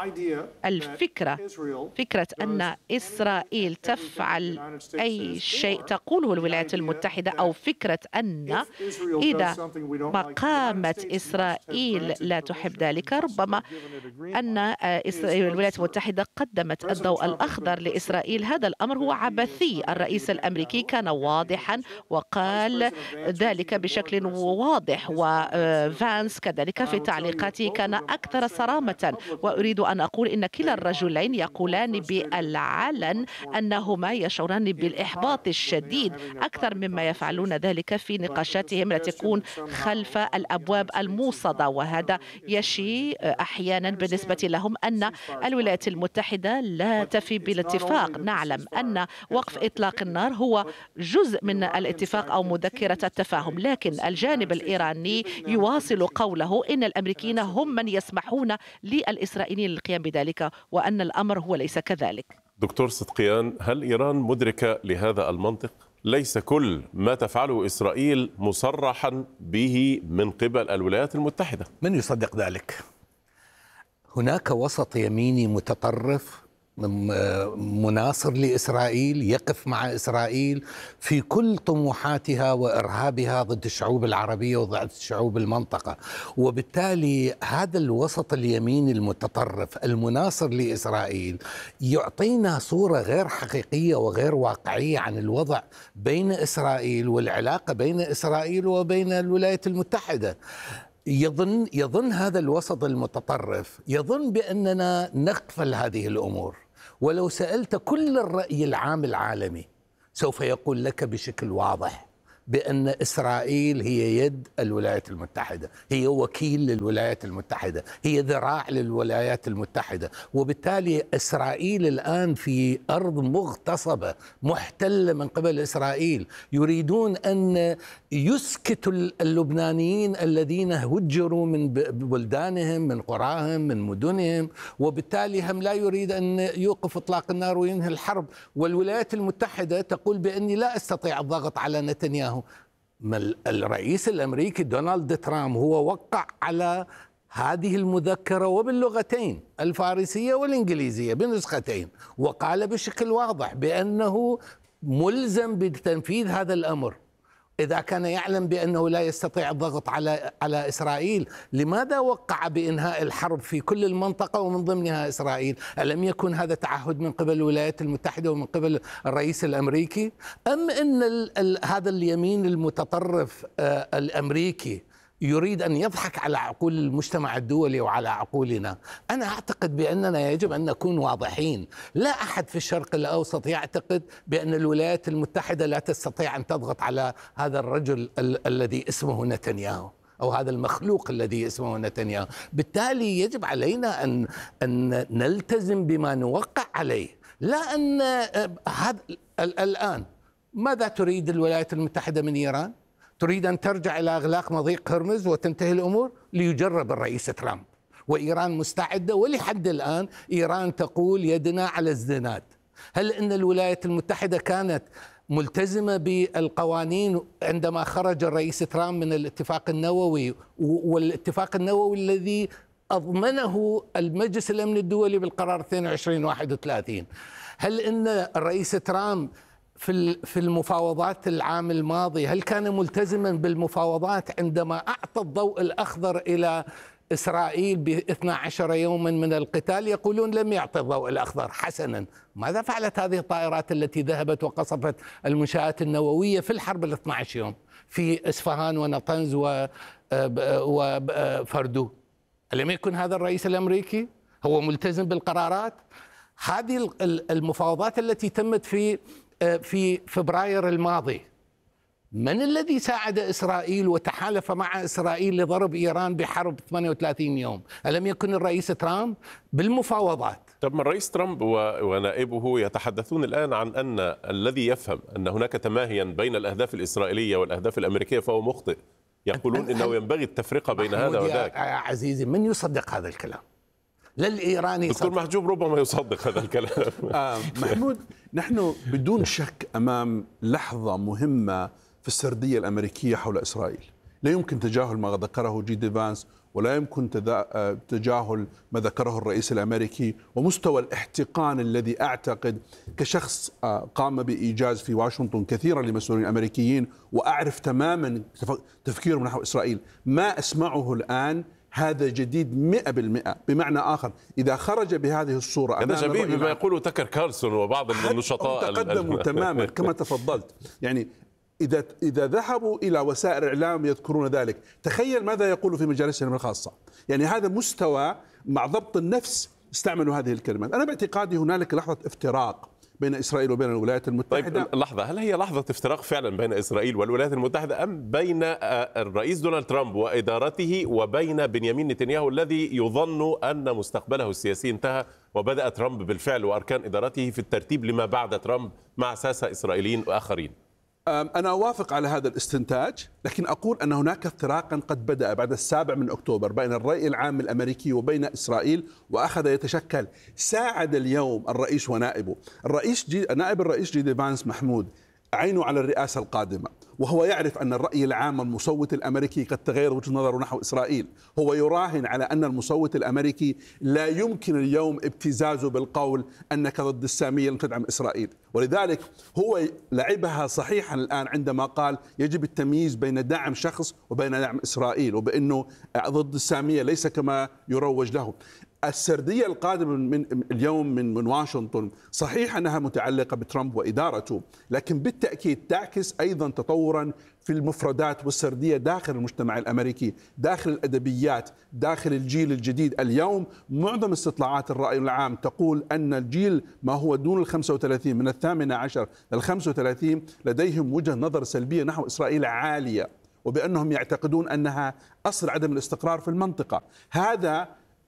S8: فكرة أن إسرائيل تفعل أي شيء تقوله الولايات المتحدة، أو فكرة أن إذا ما قامت إسرائيل لا تحب ذلك، ربما أن الولايات المتحدة قدمت الضوء الأخضر لإسرائيل. هذا الأمر هو عبثي. الرئيس الأمريكي كان واضحا وقال ذلك بشكل واضح، وفانس كذلك في تعليقاته كان أكثر صرامة. وأريد أن أقول إن كلا الرجلين يقولان بالعلن أنهما يشعران بالإحباط الشديد أكثر مما يفعلون ذلك في نقاشاتهم التي تكون خلف الأبواب الموصدة، وهذا يشي أحيانا بالنسبة لهم أن الولايات المتحدة لا تفي بالاتفاق. نعلم أن وقف إطلاق النار هو جزء من الاتفاق أو مذكرة التفاهم، لكن الجانب الإيراني يواصل قوله إن الأمريكيين هم من يسمحون للإسرائيليين القيام بذلك، وأن الأمر هو ليس كذلك.
S2: دكتور صدقيان، هل إيران مدركة لهذا المنطق؟ ليس كل ما تفعله إسرائيل مصرحا به من قبل الولايات المتحدة.
S9: من يصدق ذلك؟ هناك وسط يميني متطرف مناصر لإسرائيل، يقف مع إسرائيل في كل طموحاتها وإرهابها ضد الشعوب العربية وضد شعوب المنطقة. وبالتالي هذا الوسط اليمين المتطرف المناصر لإسرائيل يعطينا صورة غير حقيقية وغير واقعية عن الوضع بين إسرائيل والعلاقة بين إسرائيل وبين الولايات المتحدة. يظن هذا الوسط المتطرف يظن بأننا نغفل هذه الأمور، ولو سألت كل الرأي العام العالمي سوف يقول لك بشكل واضح بأن إسرائيل هي يد الولايات المتحدة، هي وكيل للولايات المتحدة، هي ذراع للولايات المتحدة. وبالتالي إسرائيل الآن في أرض مغتصبة محتلة من قبل إسرائيل. يريدون أن يسكتوا اللبنانيين الذين هجروا من بلدانهم، من قراهم، من مدنهم، وبالتالي هم لا يريد أن يوقف إطلاق النار وينهي الحرب. والولايات المتحدة تقول بأني لا أستطيع الضغط على نتنياهو. الرئيس الأمريكي دونالد ترامب هو وقع على هذه المذكرة وباللغتين الفارسية والإنجليزية بنسختين، وقال بشكل واضح بأنه ملزم بتنفيذ هذا الأمر. إذا كان يعلم بأنه لا يستطيع الضغط على إسرائيل، لماذا وقع بإنهاء الحرب في كل المنطقة ومن ضمنها إسرائيل؟ ألم يكن هذا تعهد من قبل الولايات المتحدة ومن قبل الرئيس الأمريكي؟ أم أن هذا اليمين المتطرف الأمريكي يريد أن يضحك على عقول المجتمع الدولي وعلى عقولنا؟ أنا أعتقد بأننا يجب أن نكون واضحين. لا أحد في الشرق الأوسط يعتقد بأن الولايات المتحدة لا تستطيع أن تضغط على هذا الرجل الذي اسمه نتنياهو، أو هذا المخلوق الذي اسمه نتنياهو. بالتالي يجب علينا أن نلتزم بما نوقع عليه، لا أن الآن ماذا تريد الولايات المتحدة من إيران؟ تريد أن ترجع إلى إغلاق مضيق هرمز وتنتهي الأمور؟ ليجرب الرئيس ترامب، وإيران مستعدة، ولحد الآن إيران تقول يدنا على الزناد. هل إن الولايات المتحدة كانت ملتزمة بالقوانين عندما خرج الرئيس ترامب من الاتفاق النووي، والاتفاق النووي الذي أضمنه المجلس الأمن الدولي بالقرار 2231؟ هل إن الرئيس ترامب في المفاوضات العام الماضي هل كان ملتزما بالمفاوضات عندما أعطى الضوء الأخضر إلى إسرائيل ب12 يوما من القتال؟ يقولون لم يعطي الضوء الأخضر. حسنا، ماذا فعلت هذه الطائرات التي ذهبت وقصفت المنشآت النووية في الحرب ال12 يوم في إسفهان ونطنز وفردو؟ ألم يكن هذا الرئيس الأمريكي هو ملتزم بالقرارات؟ هذه المفاوضات التي تمت في فبراير الماضي، من الذي ساعد إسرائيل وتحالف مع إسرائيل لضرب إيران بحرب 38 يوم؟ ألم يكن الرئيس ترامب بالمفاوضات؟
S2: طب ما الرئيس ترامب ونائبه يتحدثون الآن عن أن الذي يفهم أن هناك تماهيا بين الأهداف الإسرائيلية والأهداف الأمريكية فهو مخطئ. يقولون إنه ينبغي التفرقة بين هذا وذاك.
S9: يا عزيزي، من يصدق هذا الكلام؟ لا الإيراني.
S2: دكتور محجوب ربما يصدق هذا الكلام.
S10: محمود، نحن بدون شك أمام لحظة مهمة في السردية الأمريكية حول إسرائيل. لا يمكن تجاهل ما ذكره جي دي فانس، ولا يمكن تجاهل ما ذكره الرئيس الأمريكي، ومستوى الاحتقان الذي أعتقد كشخص قام بإيجاز في واشنطن كثيرا لمسؤولين أمريكيين وأعرف تماما تفكيرهم نحو إسرائيل، ما أسمعه الآن هذا جديد 100%. بمعنى آخر، إذا خرج بهذه الصورة
S2: هذا شبيه بما يقوله تاكر كارلسون وبعض النشطاء
S10: تقدموا تماما كما تفضلت. يعني إذا ذهبوا إلى وسائل الإعلام يذكرون ذلك، تخيل ماذا يقول في مجالسهم الخاصة. يعني هذا مستوى مع ضبط النفس استعملوا هذه الكلمات. أنا باعتقادي هنالك لحظة افتراق بين إسرائيل وبين الولايات المتحدة.
S2: طيب لحظة، هل هي لحظة افتراق فعلا بين إسرائيل والولايات المتحدة، أم بين الرئيس دونالد ترامب وإدارته وبين بنيامين نتنياهو الذي يظن أن مستقبله السياسي انتهى، وبدأ ترامب بالفعل وأركان إدارته في الترتيب لما بعد ترامب مع ساسة إسرائيليين وآخرين؟
S10: أنا أوافق على هذا الاستنتاج، لكن أقول أن هناك افتراقا قد بدأ بعد 7 أكتوبر بين الرأي العام الأمريكي وبين إسرائيل، وأخذ يتشكل. ساعد اليوم الرئيس ونائبه، نائب الرئيس جي دي فانس محمود عينه على الرئاسة القادمة، وهو يعرف أن الرأي العام المصوت الأمريكي قد تغير وجهة نظره نحو إسرائيل. هو يراهن على أن المصوت الأمريكي لا يمكن اليوم ابتزازه بالقول أنك ضد السامية لم تدعم إسرائيل، ولذلك هو لعبها صحيحا الآن عندما قال يجب التمييز بين دعم شخص وبين دعم إسرائيل، وبأنه ضد السامية ليس كما يروج له. السردية القادمة من اليوم من واشنطن صحيح أنها متعلقة بترامب وإدارته، لكن بالتأكيد تعكس أيضا تطورا في المفردات والسردية داخل المجتمع الأمريكي، داخل الأدبيات، داخل الجيل الجديد. اليوم معظم استطلاعات الرأي العام تقول أن الجيل ما هو دون 35 من 18 إلى 35 لديهم وجهة نظر سلبية نحو إسرائيل عالية، وبأنهم يعتقدون أنها أصل عدم الاستقرار في المنطقة. هذا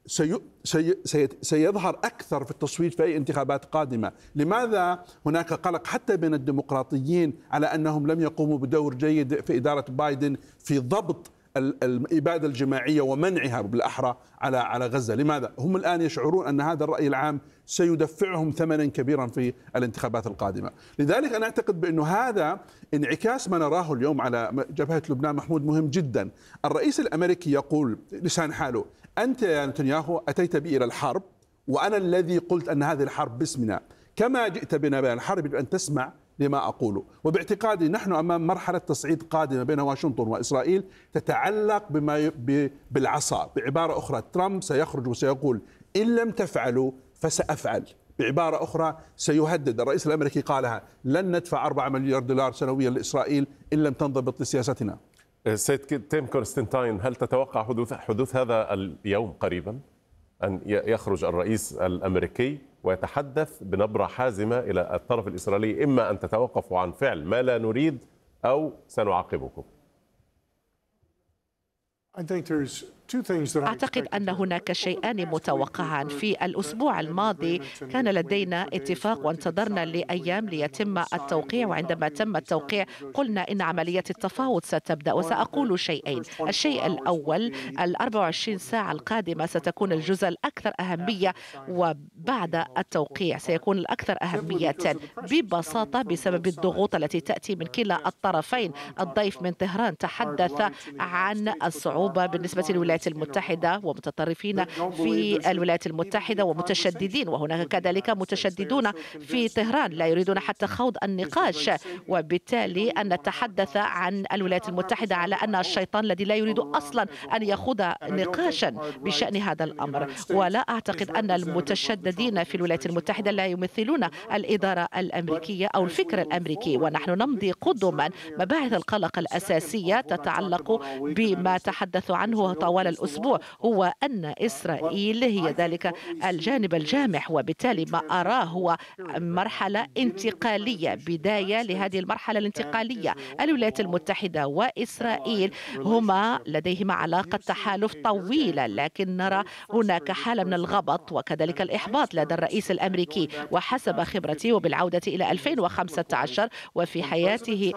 S10: سيظهر أكثر في التصويت في أي انتخابات قادمة. لماذا هناك قلق حتى بين الديمقراطيين على أنهم لم يقوموا بدور جيد في إدارة بايدن في ضبط الإبادة الجماعية ومنعها بالأحرى على غزة؟ لماذا؟ هم الآن يشعرون أن هذا الرأي العام سيدفعهم ثمنا كبيرا في الانتخابات القادمة. لذلك أنا أعتقد بأنه هذا انعكاس ما نراه اليوم على جبهة لبنان محمود مهم جدا. الرئيس الأمريكي يقول لسان حاله: أنت يا نتنياهو أتيت بي إلى الحرب، وأنا الذي قلت أن هذه الحرب باسمنا، كما جئت بنا بين الحرب يجب أن تسمع لما أقوله. وباعتقادي نحن أمام مرحلة تصعيد قادمة بين واشنطن وإسرائيل تتعلق بالعصا. بعبارة أخرى، ترامب سيخرج وسيقول إن لم تفعلوا فسأفعل. بعبارة أخرى سيهدد. الرئيس الأمريكي قالها: لن ندفع 4 مليار دولار سنويا لإسرائيل إن لم تنضبط لسياستنا.
S2: سيد تيم كونستانتين، هل تتوقع حدوث هذا اليوم قريبا، أن يخرج الرئيس الأمريكي ويتحدث بنبرة حازمة إلى الطرف الإسرائيلي: إما أن تتوقفوا عن فعل ما لا نريد أو سنعاقبكم؟
S8: أعتقد أن هناك شيئان متوقعان. في الأسبوع الماضي كان لدينا اتفاق وانتظرنا لأيام ليتم التوقيع، وعندما تم التوقيع قلنا إن عملية التفاوض ستبدأ. وسأقول شيئين: الشيء الأول، 24 ساعة القادمة ستكون الجزء الأكثر أهمية، وبعد التوقيع سيكون الأكثر أهمية ببساطة بسبب الضغوط التي تأتي من كلا الطرفين. الضيف من طهران تحدث عن الصعوبة بالنسبة للولايات المتحدة ومتطرفين في الولايات المتحدة ومتشددين، وهناك كذلك متشددون في طهران لا يريدون حتى خوض النقاش، وبالتالي أن نتحدث عن الولايات المتحدة على أن الشيطان الذي لا يريد أصلا أن يخوض نقاشا بشأن هذا الأمر. ولا أعتقد أن المتشددين في الولايات المتحدة لا يمثلون الإدارة الأمريكية أو الفكر الأمريكي، ونحن نمضي قدما. مباحث القلق الأساسية تتعلق بما تحدث عنه طوال الأسبوع، هو أن إسرائيل هي ذلك الجانب الجامح، وبالتالي ما أراه هو مرحلة انتقالية، بداية لهذه المرحلة الانتقالية. الولايات المتحدة وإسرائيل هما لديهما علاقة تحالف طويلة، لكن نرى هناك حالة من الغبط وكذلك الإحباط لدى الرئيس الأمريكي. وحسب خبرتي وبالعودة إلى 2015 وفي حياته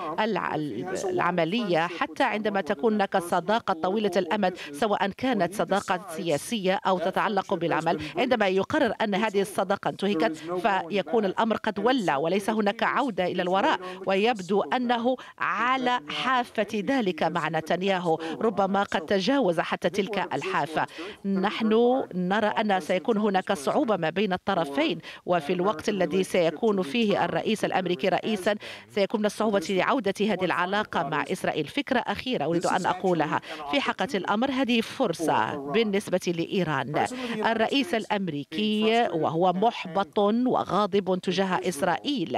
S8: العملية، حتى عندما تكون هناك صداقة طويلة الأمد سواء كانت صداقة سياسية أو تتعلق بالعمل، عندما يقرر أن هذه الصداقة انتهكت فيكون الأمر قد ولى وليس هناك عودة إلى الوراء، ويبدو أنه على حافة ذلك مع نتنياهو، ربما قد تجاوز حتى تلك الحافة. نحن نرى أن سيكون هناك صعوبة ما بين الطرفين، وفي الوقت الذي سيكون فيه الرئيس الأمريكي رئيسا سيكون من الصعوبة لعودة هذه العلاقة مع إسرائيل. فكرة أخيرة أريد أن أقولها: في حقيقة الأمر هذه فرصة بالنسبة لإيران. الرئيس الأمريكي وهو محبط وغاضب تجاه إسرائيل،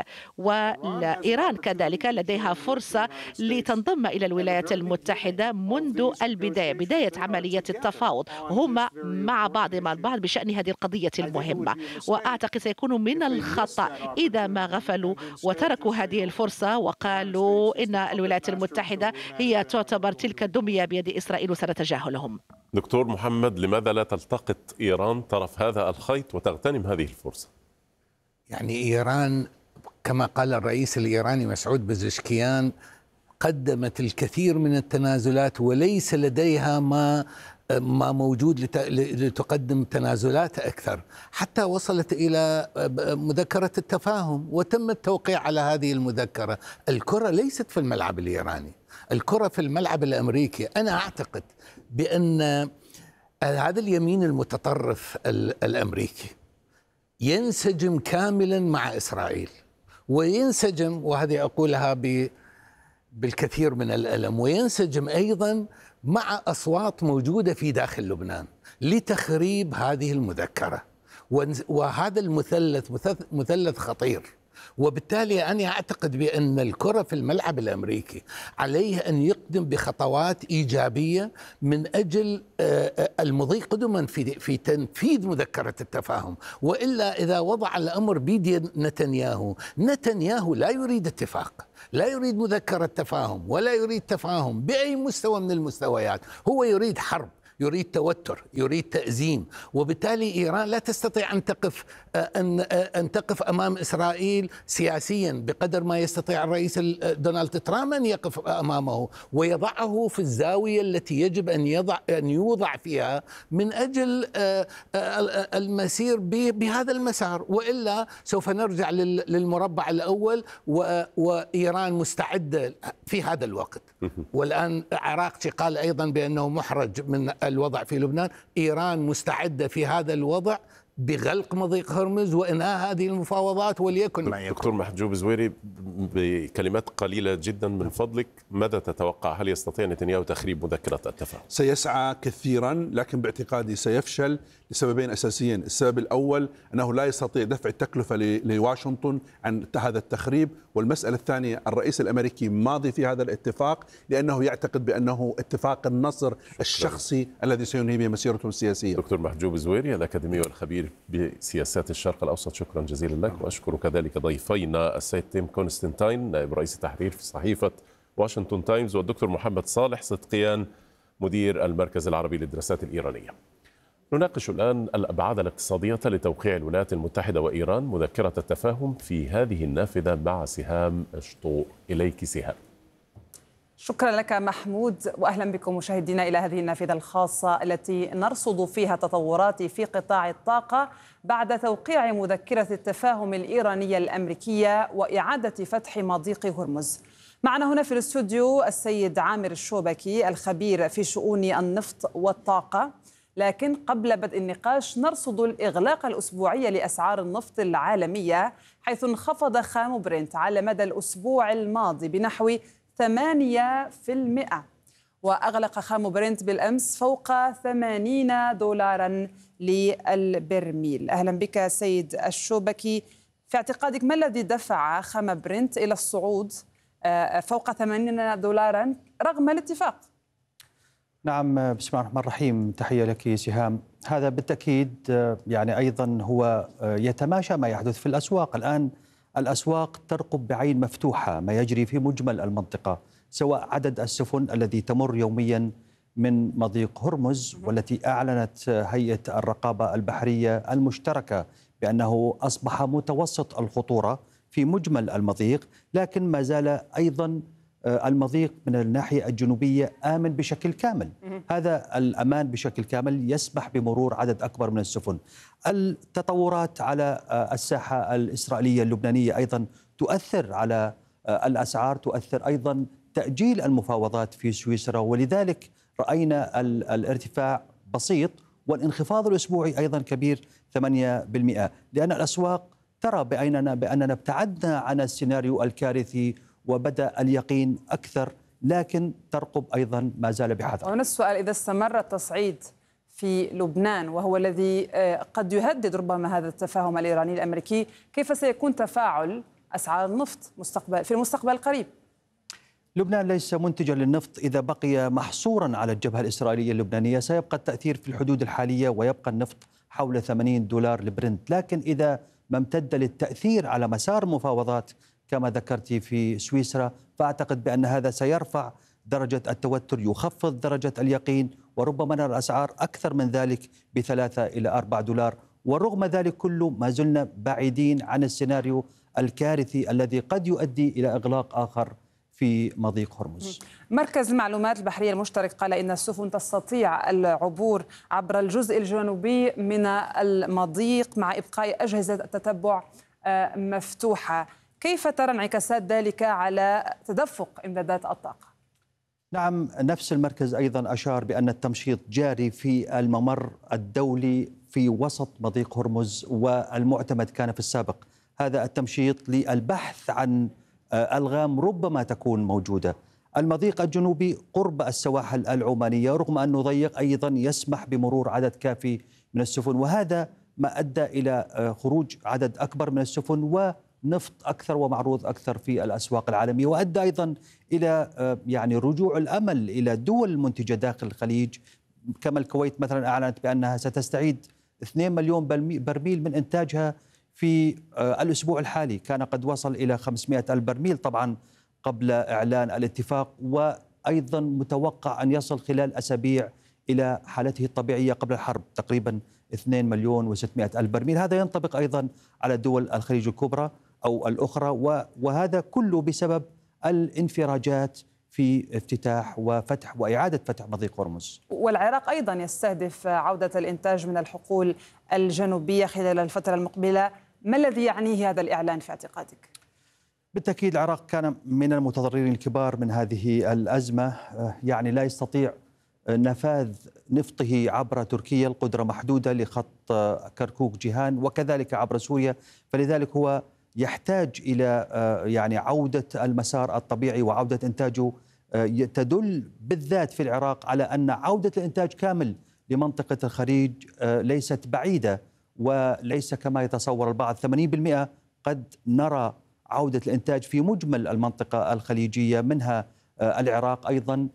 S8: وإيران كذلك لديها فرصة لتنضم إلى الولايات المتحدة منذ البداية، بداية عملية التفاوض. هما مع بعضهم البعض بشأن هذه القضية المهمة، وأعتقد سيكون من الخطأ إذا ما غفلوا وتركوا هذه الفرصة وقالوا إن الولايات المتحدة هي تعتبر تلك الدمية بيد إسرائيل وسنتجاهلهم.
S2: دكتور محمد، لماذا لا تلتقط إيران طرف هذا الخيط وتغتنم هذه الفرصة؟
S9: يعني إيران كما قال الرئيس الإيراني مسعود بزشكيان قدمت الكثير من التنازلات وليس لديها ما ما موجود لتقدم تنازلات أكثر، حتى وصلت إلى مذكرة التفاهم وتم التوقيع على هذه المذكرة. الكرة ليست في الملعب الإيراني، الكرة في الملعب الأمريكي. أنا أعتقد بأن هذا اليمين المتطرف الأمريكي ينسجم كاملا مع إسرائيل، وينسجم، وهذه أقولها بالكثير من الألم، وينسجم أيضا مع أصوات موجودة في داخل لبنان لتخريب هذه المذكرة. وهذا المثلث مثلث خطير. وبالتالي أنا أعتقد بأن الكرة في الملعب الأمريكي عليه أن يقدم بخطوات إيجابية من أجل المضي قدما في تنفيذ مذكرة التفاهم. وإلا إذا وضع الأمر بيد نتنياهو لا يريد اتفاق، لا يريد مذكرة تفاهم، ولا يريد تفاهم بأي مستوى من المستويات. هو يريد حرب، يريد توتر، يريد تأزيم. وبالتالي إيران لا تستطيع أن تقف أمام إسرائيل سياسيا بقدر ما يستطيع الرئيس دونالد ترامب أن يقف أمامه ويضعه في الزاوية التي يجب أن يوضع فيها من أجل المسير بهذا المسار. وإلا سوف نرجع للمربع الأول، وإيران مستعدة في هذا الوقت. والآن عراقتي قال أيضا بأنه محرج من الوضع في لبنان. إيران مستعدة في هذا الوضع بغلق مضيق هرمز وإنهاء هذه المفاوضات، وليكن ما يكون.
S2: دكتور محجوب زويري، بكلمات قليلة جدا من فضلك، ماذا تتوقع؟ هل يستطيع نتنياهو تخريب مذكرة التفاهم؟
S10: سيسعى كثيرا، لكن باعتقادي سيفشل لسببين أساسيين. السبب الأول أنه لا يستطيع دفع التكلفة لواشنطن عن هذا التخريب، والمسألة الثانية الرئيس الأمريكي ماضي في هذا الاتفاق لأنه يعتقد بأنه اتفاق النصر الشخصي الذي سينهي به مسيرته السياسية.
S2: دكتور محجوب زويري الأكاديمي والخبير بسياسات الشرق الأوسط، شكرا جزيلا لك. وأشكر كذلك ضيفينا السيد تيم كونستانتين نائب رئيس التحرير في صحيفة واشنطن تايمز، والدكتور محمد صالح صدقيان مدير المركز العربي للدراسات الإيرانية. نناقش الآن الأبعاد الاقتصادية لتوقيع الولايات المتحدة وإيران مذكرة التفاهم في هذه النافذة مع سهام شطوء. إليك سهام.
S11: شكرا لك محمود، وأهلا بكم مشاهدينا إلى هذه النافذة الخاصة التي نرصد فيها تطورات في قطاع الطاقة بعد توقيع مذكرة التفاهم الإيرانية الأمريكية وإعادة فتح مضيق هرمز. معنا هنا في الاستوديو السيد عامر الشوبكي الخبير في شؤون النفط والطاقة. لكن قبل بدء النقاش نرصد الإغلاق الأسبوعي لأسعار النفط العالمية، حيث انخفض خام برنت على مدى الأسبوع الماضي بنحو 8%، وأغلق خام برنت بالأمس فوق $80 للبرميل. أهلا بك سيد الشوبكي. في اعتقادك ما الذي دفع خام برنت إلى الصعود فوق $80 رغم الاتفاق؟
S12: نعم، بسم الله الرحمن الرحيم. تحية لك سهام. هذا بالتأكيد يعني أيضا هو يتماشى ما يحدث في الأسواق الآن. الأسواق ترقب بعين مفتوحة ما يجري في مجمل المنطقة، سواء عدد السفن الذي تمر يوميا من مضيق هرمز، والتي أعلنت هيئة الرقابة البحرية المشتركة بأنه أصبح متوسط الخطورة في مجمل المضيق، لكن ما زال أيضا المضيق من الناحية الجنوبية آمن بشكل كامل. هذا الأمان بشكل كامل يسمح بمرور عدد أكبر من السفن. التطورات على الساحة الإسرائيلية اللبنانية أيضا تؤثر على الأسعار، تؤثر أيضا تأجيل المفاوضات في سويسرا، ولذلك رأينا الارتفاع بسيط والانخفاض الأسبوعي أيضا كبير 8%، لأن الأسواق ترى بأننا ابتعدنا عن السيناريو الكارثي وبدأ اليقين أكثر، لكن ترقب أيضا ما زال بحذر.
S11: هنا السؤال: إذا استمر التصعيد في لبنان وهو الذي قد يهدد ربما هذا التفاهم الإيراني الأمريكي، كيف سيكون تفاعل أسعار النفط في المستقبل القريب؟
S12: لبنان ليس منتجا للنفط. إذا بقي محصورا على الجبهة الإسرائيلية اللبنانية سيبقى التأثير في الحدود الحالية ويبقى النفط حول $80 لبرنت، لكن إذا ما امتد للتأثير على مسار المفاوضات كما ذكرت في سويسرا، فأعتقد بأن هذا سيرفع درجة التوتر، يخفض درجة اليقين، وربما نرى الأسعار أكثر من ذلك ب$3 إلى $4. ورغم ذلك كله ما زلنا بعيدين عن السيناريو الكارثي الذي قد يؤدي إلى إغلاق آخر في مضيق هرمز.
S11: مركز المعلومات البحرية المشترك قال إن السفن تستطيع العبور عبر الجزء الجنوبي من المضيق مع إبقاء أجهزة التتبع مفتوحة. كيف ترى انعكاسات ذلك على تدفق إمدادات الطاقة؟
S12: نعم، نفس المركز أيضا أشار بأن التمشيط جاري في الممر الدولي في وسط مضيق هرمز، والمعتمد كان في السابق هذا التمشيط للبحث عن ألغام ربما تكون موجودة. المضيق الجنوبي قرب السواحل العمانية رغم أنه ضيق أيضا يسمح بمرور عدد كافي من السفن، وهذا ما أدى إلى خروج عدد أكبر من السفن ونفط أكثر ومعروض أكثر في الأسواق العالمية، وأدى أيضا إلى يعني رجوع الأمل إلى دول المنتجة داخل الخليج، كما الكويت مثلا أعلنت بأنها ستستعيد 2 مليون برميل من إنتاجها في الأسبوع الحالي، كان قد وصل إلى 500 ألف برميل طبعا قبل إعلان الاتفاق، وأيضا متوقع أن يصل خلال أسابيع إلى حالته الطبيعية قبل الحرب تقريبا 2 مليون و600 ألف برميل. هذا ينطبق أيضا على دول الخليج الكبرى أو الأخرى، وهذا كله بسبب الانفراجات في افتتاح وفتح وإعادة فتح مضيق هرمز.
S11: والعراق أيضا يستهدف عودة الإنتاج من الحقول الجنوبية خلال الفترة المقبلة. ما الذي يعنيه هذا الإعلان في اعتقادك؟
S12: بالتأكيد العراق كان من المتضررين الكبار من هذه الأزمة، يعني لا يستطيع نفاذ نفطه عبر تركيا، القدرة محدودة لخط كركوك جيهان، وكذلك عبر سوريا، فلذلك هو يحتاج إلى يعني عودة المسار الطبيعي وعودة إنتاجه. تدل بالذات في العراق على أن عودة الإنتاج كامل لمنطقة الخليج ليست بعيدة، وليس كما يتصور البعض 80%. قد نرى عودة الإنتاج في مجمل المنطقة الخليجية منها العراق أيضا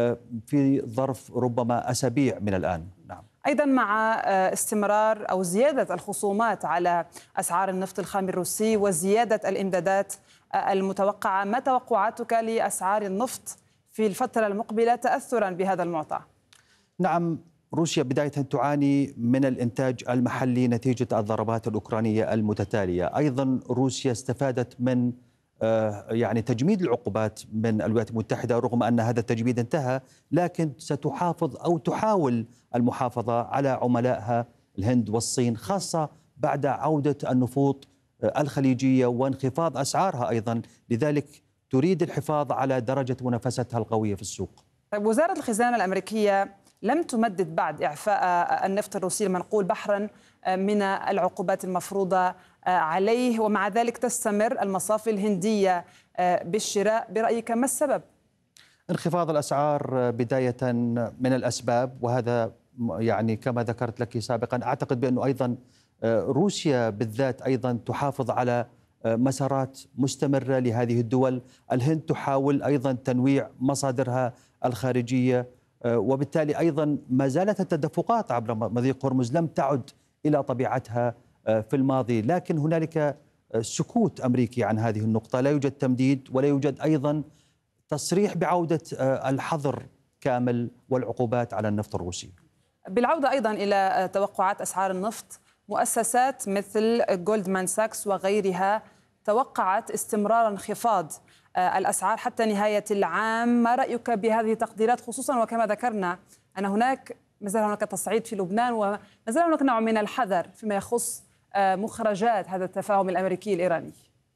S12: في ظرف ربما أسابيع من الآن. نعم.
S11: أيضا مع استمرار أو زيادة الخصومات على أسعار النفط الخام الروسي وزيادة الإمدادات المتوقعة، ما توقعاتك لأسعار النفط في الفترة المقبلة تأثرا بهذا المعطى؟
S12: نعم، روسيا بداية تعاني من الإنتاج المحلي نتيجة الضربات الأوكرانية المتتالية. أيضا روسيا استفادت من يعني تجميد العقوبات من الولايات المتحدة، رغم أن هذا التجميد انتهى، لكن ستحافظ أو تحاول المحافظة على عملائها الهند والصين، خاصة بعد عودة النفوط الخليجية وانخفاض أسعارها أيضا، لذلك تريد الحفاظ على درجة منافستها القوية في السوق.
S11: طيب، وزارة الخزانة الأمريكية لم تمدد بعد إعفاء النفط الروسي المنقول بحرا من العقوبات المفروضة عليه، ومع ذلك تستمر المصافي الهندية بالشراء. برأيك ما السبب؟
S12: انخفاض الأسعار بداية من الأسباب، وهذا يعني كما ذكرت لك سابقا. أعتقد بأنه أيضا روسيا بالذات أيضا تحافظ على مسارات مستمرة لهذه الدول. الهند تحاول أيضا تنويع مصادرها الخارجية، وبالتالي أيضا ما زالت التدفقات عبر مضيق هرمز لم تعد إلى طبيعتها في الماضي، لكن هنالك سكوت أمريكي عن هذه النقطة، لا يوجد تمديد ولا يوجد أيضا تصريح بعودة الحظر كامل والعقوبات على النفط الروسي.
S11: بالعودة أيضا إلى توقعات أسعار النفط، مؤسسات مثل جولدمان ساكس وغيرها توقعت استمرار انخفاض الأسعار حتى نهاية العام. ما رأيك بهذه التقديرات، خصوصا وكما ذكرنا أن ما زال هناك تصعيد في لبنان وما زال هناك نوع من الحذر فيما يخص مخرجات هذا التفاهم الأمريكي الإيراني؟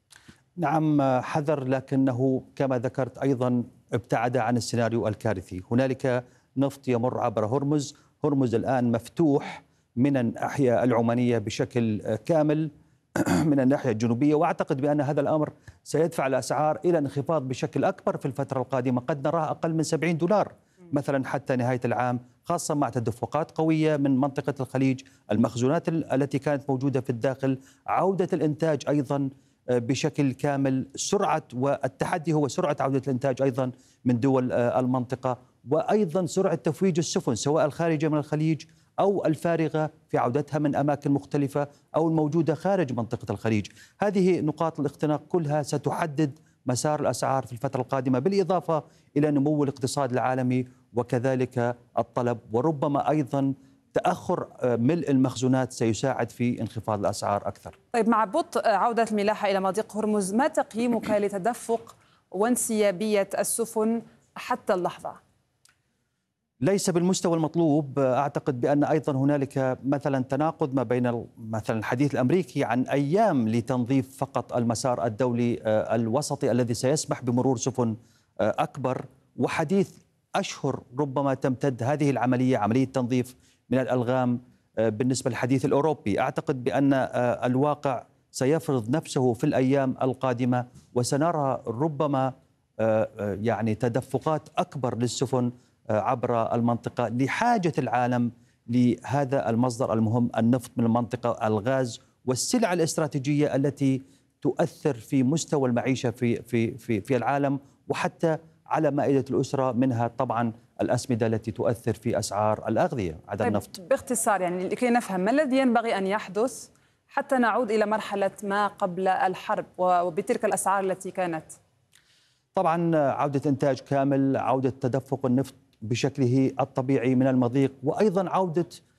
S12: نعم، حذر، لكنه كما ذكرت أيضا ابتعد عن السيناريو الكارثي. هنالك نفط يمر عبر هرمز، هرمز الآن مفتوح من الناحية العمانية بشكل كامل من الناحية الجنوبية، وأعتقد بأن هذا الأمر سيدفع الأسعار إلى انخفاض بشكل أكبر في الفترة القادمة، قد نراه أقل من $70 مثلا حتى نهاية العام، خاصة مع تدفقات قوية من منطقة الخليج، المخزونات التي كانت موجودة في الداخل، عودة الإنتاج أيضا بشكل كامل، سرعة، والتحدي هو سرعة عودة الإنتاج أيضا من دول المنطقة، وأيضا سرعة تفويج السفن سواء الخارجة من الخليج أو الفارغة في عودتها من أماكن مختلفة أو الموجودة خارج منطقة الخليج. هذه نقاط الاختناق كلها ستحدد مسار الأسعار في الفترة القادمة، بالإضافة إلى نمو الاقتصاد العالمي وكذلك الطلب، وربما أيضا تأخر ملء المخزونات سيساعد في انخفاض الأسعار أكثر.
S11: طيب، مع بطء عودة الملاحة إلى مضيق هرمز، ما تقييمك لتدفق وانسيابية السفن حتى اللحظة؟
S12: ليس بالمستوى المطلوب. أعتقد بأن أيضا هنالك مثلا تناقض ما بين مثلا الحديث الأمريكي عن أيام لتنظيف فقط المسار الدولي الوسطي الذي سيسمح بمرور سفن أكبر، وحديث أشهر ربما تمتد هذه العملية، عملية تنظيف من الألغام بالنسبة للحديث الأوروبي. أعتقد بأن الواقع سيفرض نفسه في الأيام القادمة، وسنرى ربما يعني تدفقات أكبر للسفن عبر المنطقة لحاجة العالم لهذا المصدر المهم، النفط من المنطقة، الغاز والسلع الاستراتيجية التي تؤثر في مستوى المعيشة في العالم، وحتى على مائدة الأسرة، منها طبعا الأسمدة التي تؤثر في أسعار الأغذية عدا النفط.
S11: باختصار يعني لكي نفهم ما الذي ينبغي أن يحدث حتى نعود إلى مرحلة ما قبل الحرب وبتلك الأسعار التي كانت؟
S12: طبعا عودة إنتاج كامل، عودة تدفق النفط بشكله الطبيعي من المضيق، وأيضا عودة